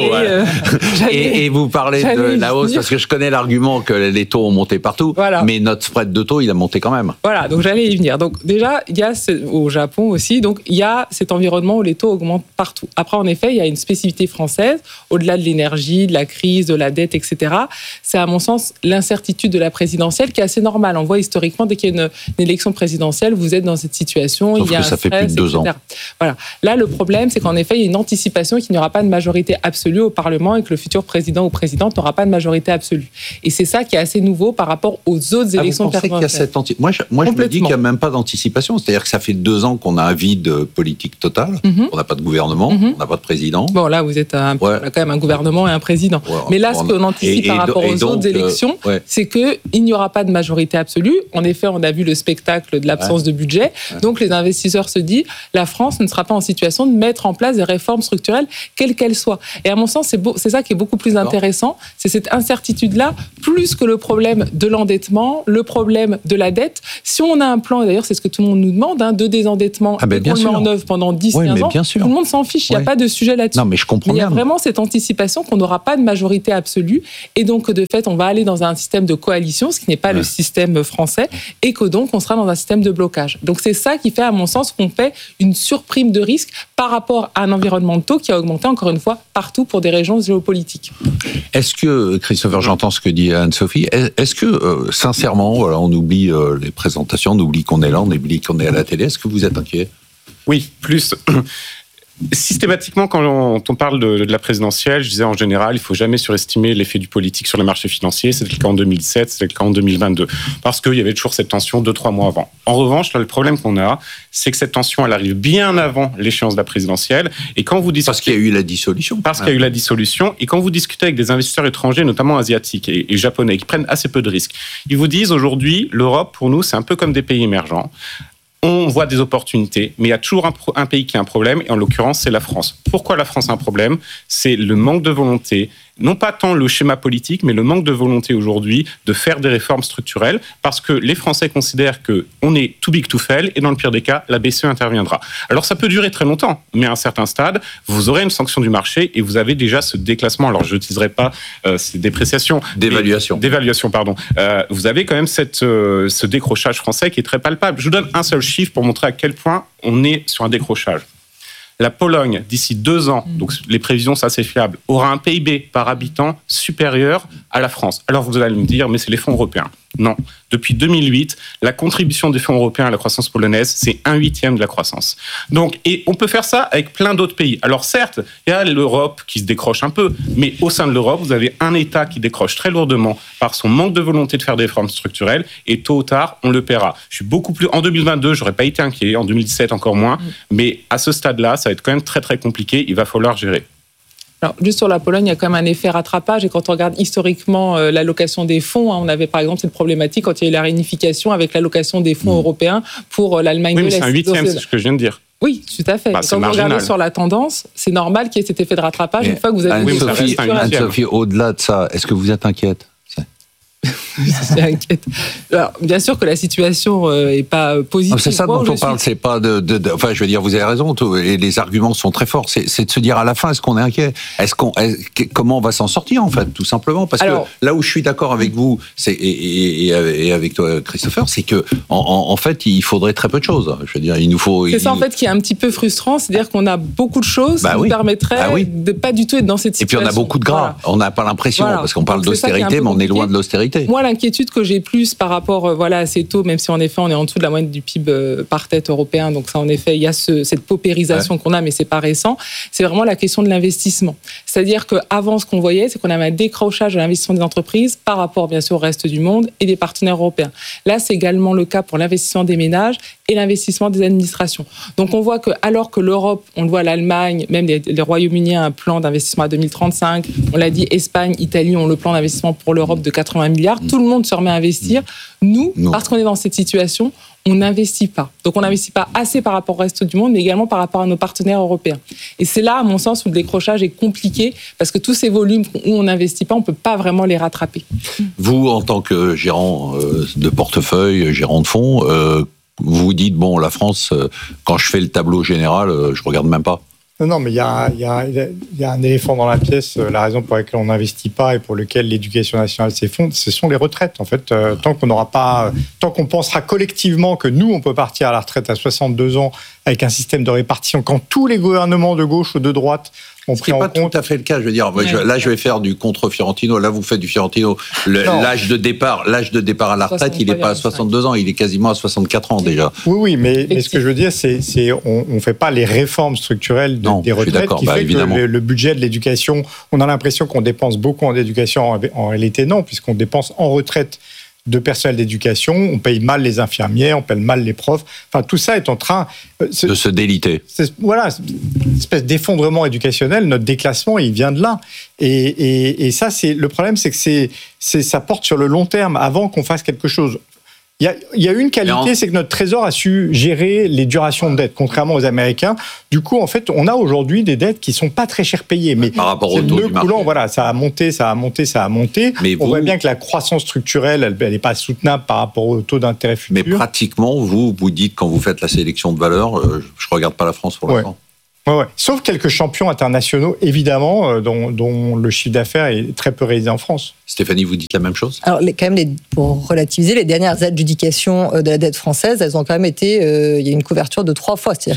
Et vous parlez de la hausse, parce que je connais l'argument que les taux ont monté partout, mais notre spread de taux, il a monté quand même.
Voilà, donc j'allais y venir. Donc déjà, il y a au Japon aussi, donc il y a cet environnement où les taux augmentent partout. Après, en effet, il y a une spécificité française, au-delà de l'énergie, de la crise, de la dette, etc. C'est à mon sens l'incertitude de la présidentielle qui est assez normale. On voit historiquement, dès qu'il y a une élection présidentielle, vous êtes dans cette situation.
Sauf il y a que ça fait plus de 2 ans.
Voilà. Là, le problème, c'est qu'en effet, il y a une anticipation qu'il n'y aura pas de majorité absolue au Parlement et que le futur président ou présidente n'aura pas de majorité absolue. Et c'est ça qui est assez nouveau par rapport aux autres élections
présidentielles. Moi, je me dis qu'il n'y a même pas d'anticipation. C'est-à-dire que ça fait 2 ans qu'on a un vide politique total. On n'a pas de gouvernement, on n'a pas de président.
Bon, là, vous êtes on a quand même un gouvernement et un président. Mais là, ce qu'on anticipe par rapport aux autres élections, c'est qu'il n'y aura pas de majorité absolue. En effet, on a vu le spectacle de l'absence de budget. Donc, les investisseurs se disent, la France ne sera pas en situation de mettre en place des réformes structurelles, quelles qu'elles soient. Et à mon sens, c'est ça qui est beaucoup plus intéressant. C'est cette incertitude-là, plus que le problème de l'endettement, le problème de la dette. Si on a un plan, et d'ailleurs, c'est ce que tout le monde nous demande, de désendettement, qu'on le met en œuvre pendant 10-15 ans, tout le monde s'en fiche. Il n'y a pas de sujet là-dessus.
Non, mais je comprends
bien. Il y a vraiment cette anticipation qu'on n'aura pas de majorité absolue. Et donc, de fait, on va aller dans un système de coalition, ce qui n'est pas le système français, et que donc, on sera dans un système de blocage. Donc, c'est ça qui fait, à mon sens, qu'on paie une surprime de risque par rapport à un environnement de taux qui a augmenté, encore une fois, partout pour des régions géopolitiques.
Est-ce que, Christopher, j'entends ce que dit Anne-Sophie, est-ce que, sincèrement, on oublie les présentations, on oublie qu'on est là, on oublie qu'on est à la télé, est-ce que vous êtes inquiet ?
Oui, plus. Systématiquement, quand on parle de la présidentielle, je disais en général, il ne faut jamais surestimer l'effet du politique sur les marchés financiers. C'était le cas en 2017, c'était le cas en 2022. Parce qu'il y avait toujours cette tension 2-3 mois avant. En revanche, là, le problème qu'on a, c'est que cette tension, elle arrive bien avant l'échéance de la présidentielle. Et quand vous discutez...
Parce qu'il y a eu la dissolution.
Parce qu'il y a eu la dissolution. Et quand vous discutez avec des investisseurs étrangers, notamment asiatiques et japonais, qui prennent assez peu de risques, ils vous disent aujourd'hui, l'Europe, pour nous, c'est un peu comme des pays émergents. On voit des opportunités, mais il y a toujours un pays qui a un problème, et en l'occurrence, c'est la France. Pourquoi la France a un problème ? C'est le manque de volonté, non pas tant le schéma politique, mais le manque de volonté aujourd'hui de faire des réformes structurelles, parce que les Français considèrent qu'on est too big to fail, et dans le pire des cas, la BCE interviendra. Alors ça peut durer très longtemps, mais à un certain stade, vous aurez une sanction du marché, et vous avez déjà ce déclassement. Alors je n'utiliserai pas ces dépréciations.
D'évaluation,
pardon. Vous avez quand même ce décrochage français qui est très palpable. Je vous donne un seul chiffre pour montrer à quel point on est sur un décrochage. La Pologne, d'ici 2 ans, donc les prévisions, ça c'est fiable, aura un PIB par habitant supérieur à la France. Alors vous allez me dire, mais c'est les fonds européens. Non. Depuis 2008, la contribution des fonds européens à la croissance polonaise, c'est 1/8 de la croissance. Donc, et on peut faire ça avec plein d'autres pays. Alors certes, il y a l'Europe qui se décroche un peu, mais au sein de l'Europe, vous avez un État qui décroche très lourdement par son manque de volonté de faire des réformes structurelles, et tôt ou tard, on le paiera. Je suis beaucoup plus... En 2022, j'aurais pas été inquiet, en 2017 encore moins, mais à ce stade-là, ça va être quand même très très compliqué, il va falloir gérer.
Alors, juste sur la Pologne, il y a quand même un effet rattrapage. Et quand on regarde historiquement l'allocation des fonds, on avait par exemple cette problématique quand il y a eu la réunification avec l'allocation des fonds européens pour l'Allemagne de l'Est.
Oui, mais c'est 1/8, c'est ce que je viens de dire.
Oui, tout à fait. Quand vous regardez sur la tendance, c'est normal qu'il y ait cet effet de rattrapage une fois que vous avez...
Anne-Sophie, au-delà de ça, est-ce que vous êtes inquiète ?
C'est inquiète. Alors, bien sûr que la situation n'est pas positive.
C'est ça dont on parle, c'est pas enfin, je veux dire, vous avez raison, et les arguments sont très forts. C'est de se dire à la fin, est-ce qu'on est inquiet ? Comment on va s'en sortir, en fait, tout simplement ? Parce que là où je suis d'accord avec vous, et avec toi, Christopher, c'est que en fait, il faudrait très peu de choses. Je veux dire, il nous faut.
C'est ça, en fait, qui est un petit peu frustrant, c'est-à-dire qu'on a beaucoup de choses qui nous permettraient de pas du tout être dans cette situation.
Et puis on a beaucoup de gras. Voilà. On n'a pas l'impression, parce qu'on parle d'austérité, mais on est loin de l'austérité.
Moi, l'inquiétude que j'ai plus par rapport à ces taux, même si en effet on est en dessous de la moyenne du PIB par tête européen, donc ça en effet il y a cette paupérisation qu'on a, mais c'est pas récent, c'est vraiment la question de l'investissement. C'est-à-dire qu'avant, ce qu'on voyait, c'est qu'on avait un décrochage de l'investissement des entreprises par rapport bien sûr au reste du monde et des partenaires européens. Là, c'est également le cas pour l'investissement des ménages et l'investissement des administrations. Donc on voit que alors que l'Europe, on le voit, l'Allemagne, même les Royaumes-Unis a un plan d'investissement à 2035, on l'a dit, Espagne, Italie ont le plan d'investissement pour l'Europe de 80 milliards. tout le monde se remet à investir. Nous, parce qu'on est dans cette situation, on n'investit pas. Donc on n'investit pas assez par rapport au reste du monde, mais également par rapport à nos partenaires européens. Et c'est là, à mon sens, où le décrochage est compliqué, parce que tous ces volumes où on n'investit pas, on ne peut pas vraiment les rattraper.
Vous, en tant que gérant de portefeuille, gérant de fonds, vous vous dites, bon, la France, quand je fais le tableau général, je ne regarde même pas.
Non, mais il y a un éléphant dans la pièce. La raison pour laquelle on n'investit pas et pour laquelle l'éducation nationale s'effondre, ce sont les retraites. En fait, tant qu'on pensera collectivement que nous, on peut partir à la retraite à 62 ans avec un système de répartition, quand tous les gouvernements de gauche ou de droite ont pris en compte...
C'est pas tout à fait le cas. Je veux dire, là, je vais faire du contre Fiorentino. Là, vous faites du Fiorentino. L'âge de départ à la retraite, il n'est pas à 62 ans, il est quasiment à 64 ans déjà.
Oui, mais ce que je veux dire, c'est on fait pas les réformes structurelles des retraites qui fait que le budget de l'éducation, on a l'impression qu'on dépense beaucoup en éducation. En réalité, non, puisqu'on dépense en retraite de personnel d'éducation, on paye mal les infirmières, on paye mal les profs. Enfin, tout ça est en train
de se déliter.
Voilà, une espèce d'effondrement éducationnel. Notre déclassement, il vient de là. Et ça, le problème, c'est que ça porte sur le long terme, avant qu'on fasse quelque chose. Il y a une qualité, c'est que notre Trésor a su gérer les durations de dette, contrairement aux Américains. Du coup, en fait, on a aujourd'hui des dettes qui sont pas très cher payées, mais
par rapport au taux du marché.
Voilà, ça a monté. Mais on voit bien que la croissance structurelle, elle n'est pas soutenable par rapport au taux d'intérêt futur.
Mais pratiquement, vous dites quand vous faites la sélection de valeurs, je regarde pas la France pour l'instant.
Ouais. Sauf quelques champions internationaux, évidemment, dont le chiffre d'affaires est très peu réalisé en France.
Stéphanie, vous dites la même chose ?
Alors, quand même, pour relativiser, les dernières adjudications de la dette française, elles ont quand même été... il y a une couverture de 3 fois. C'est-à-dire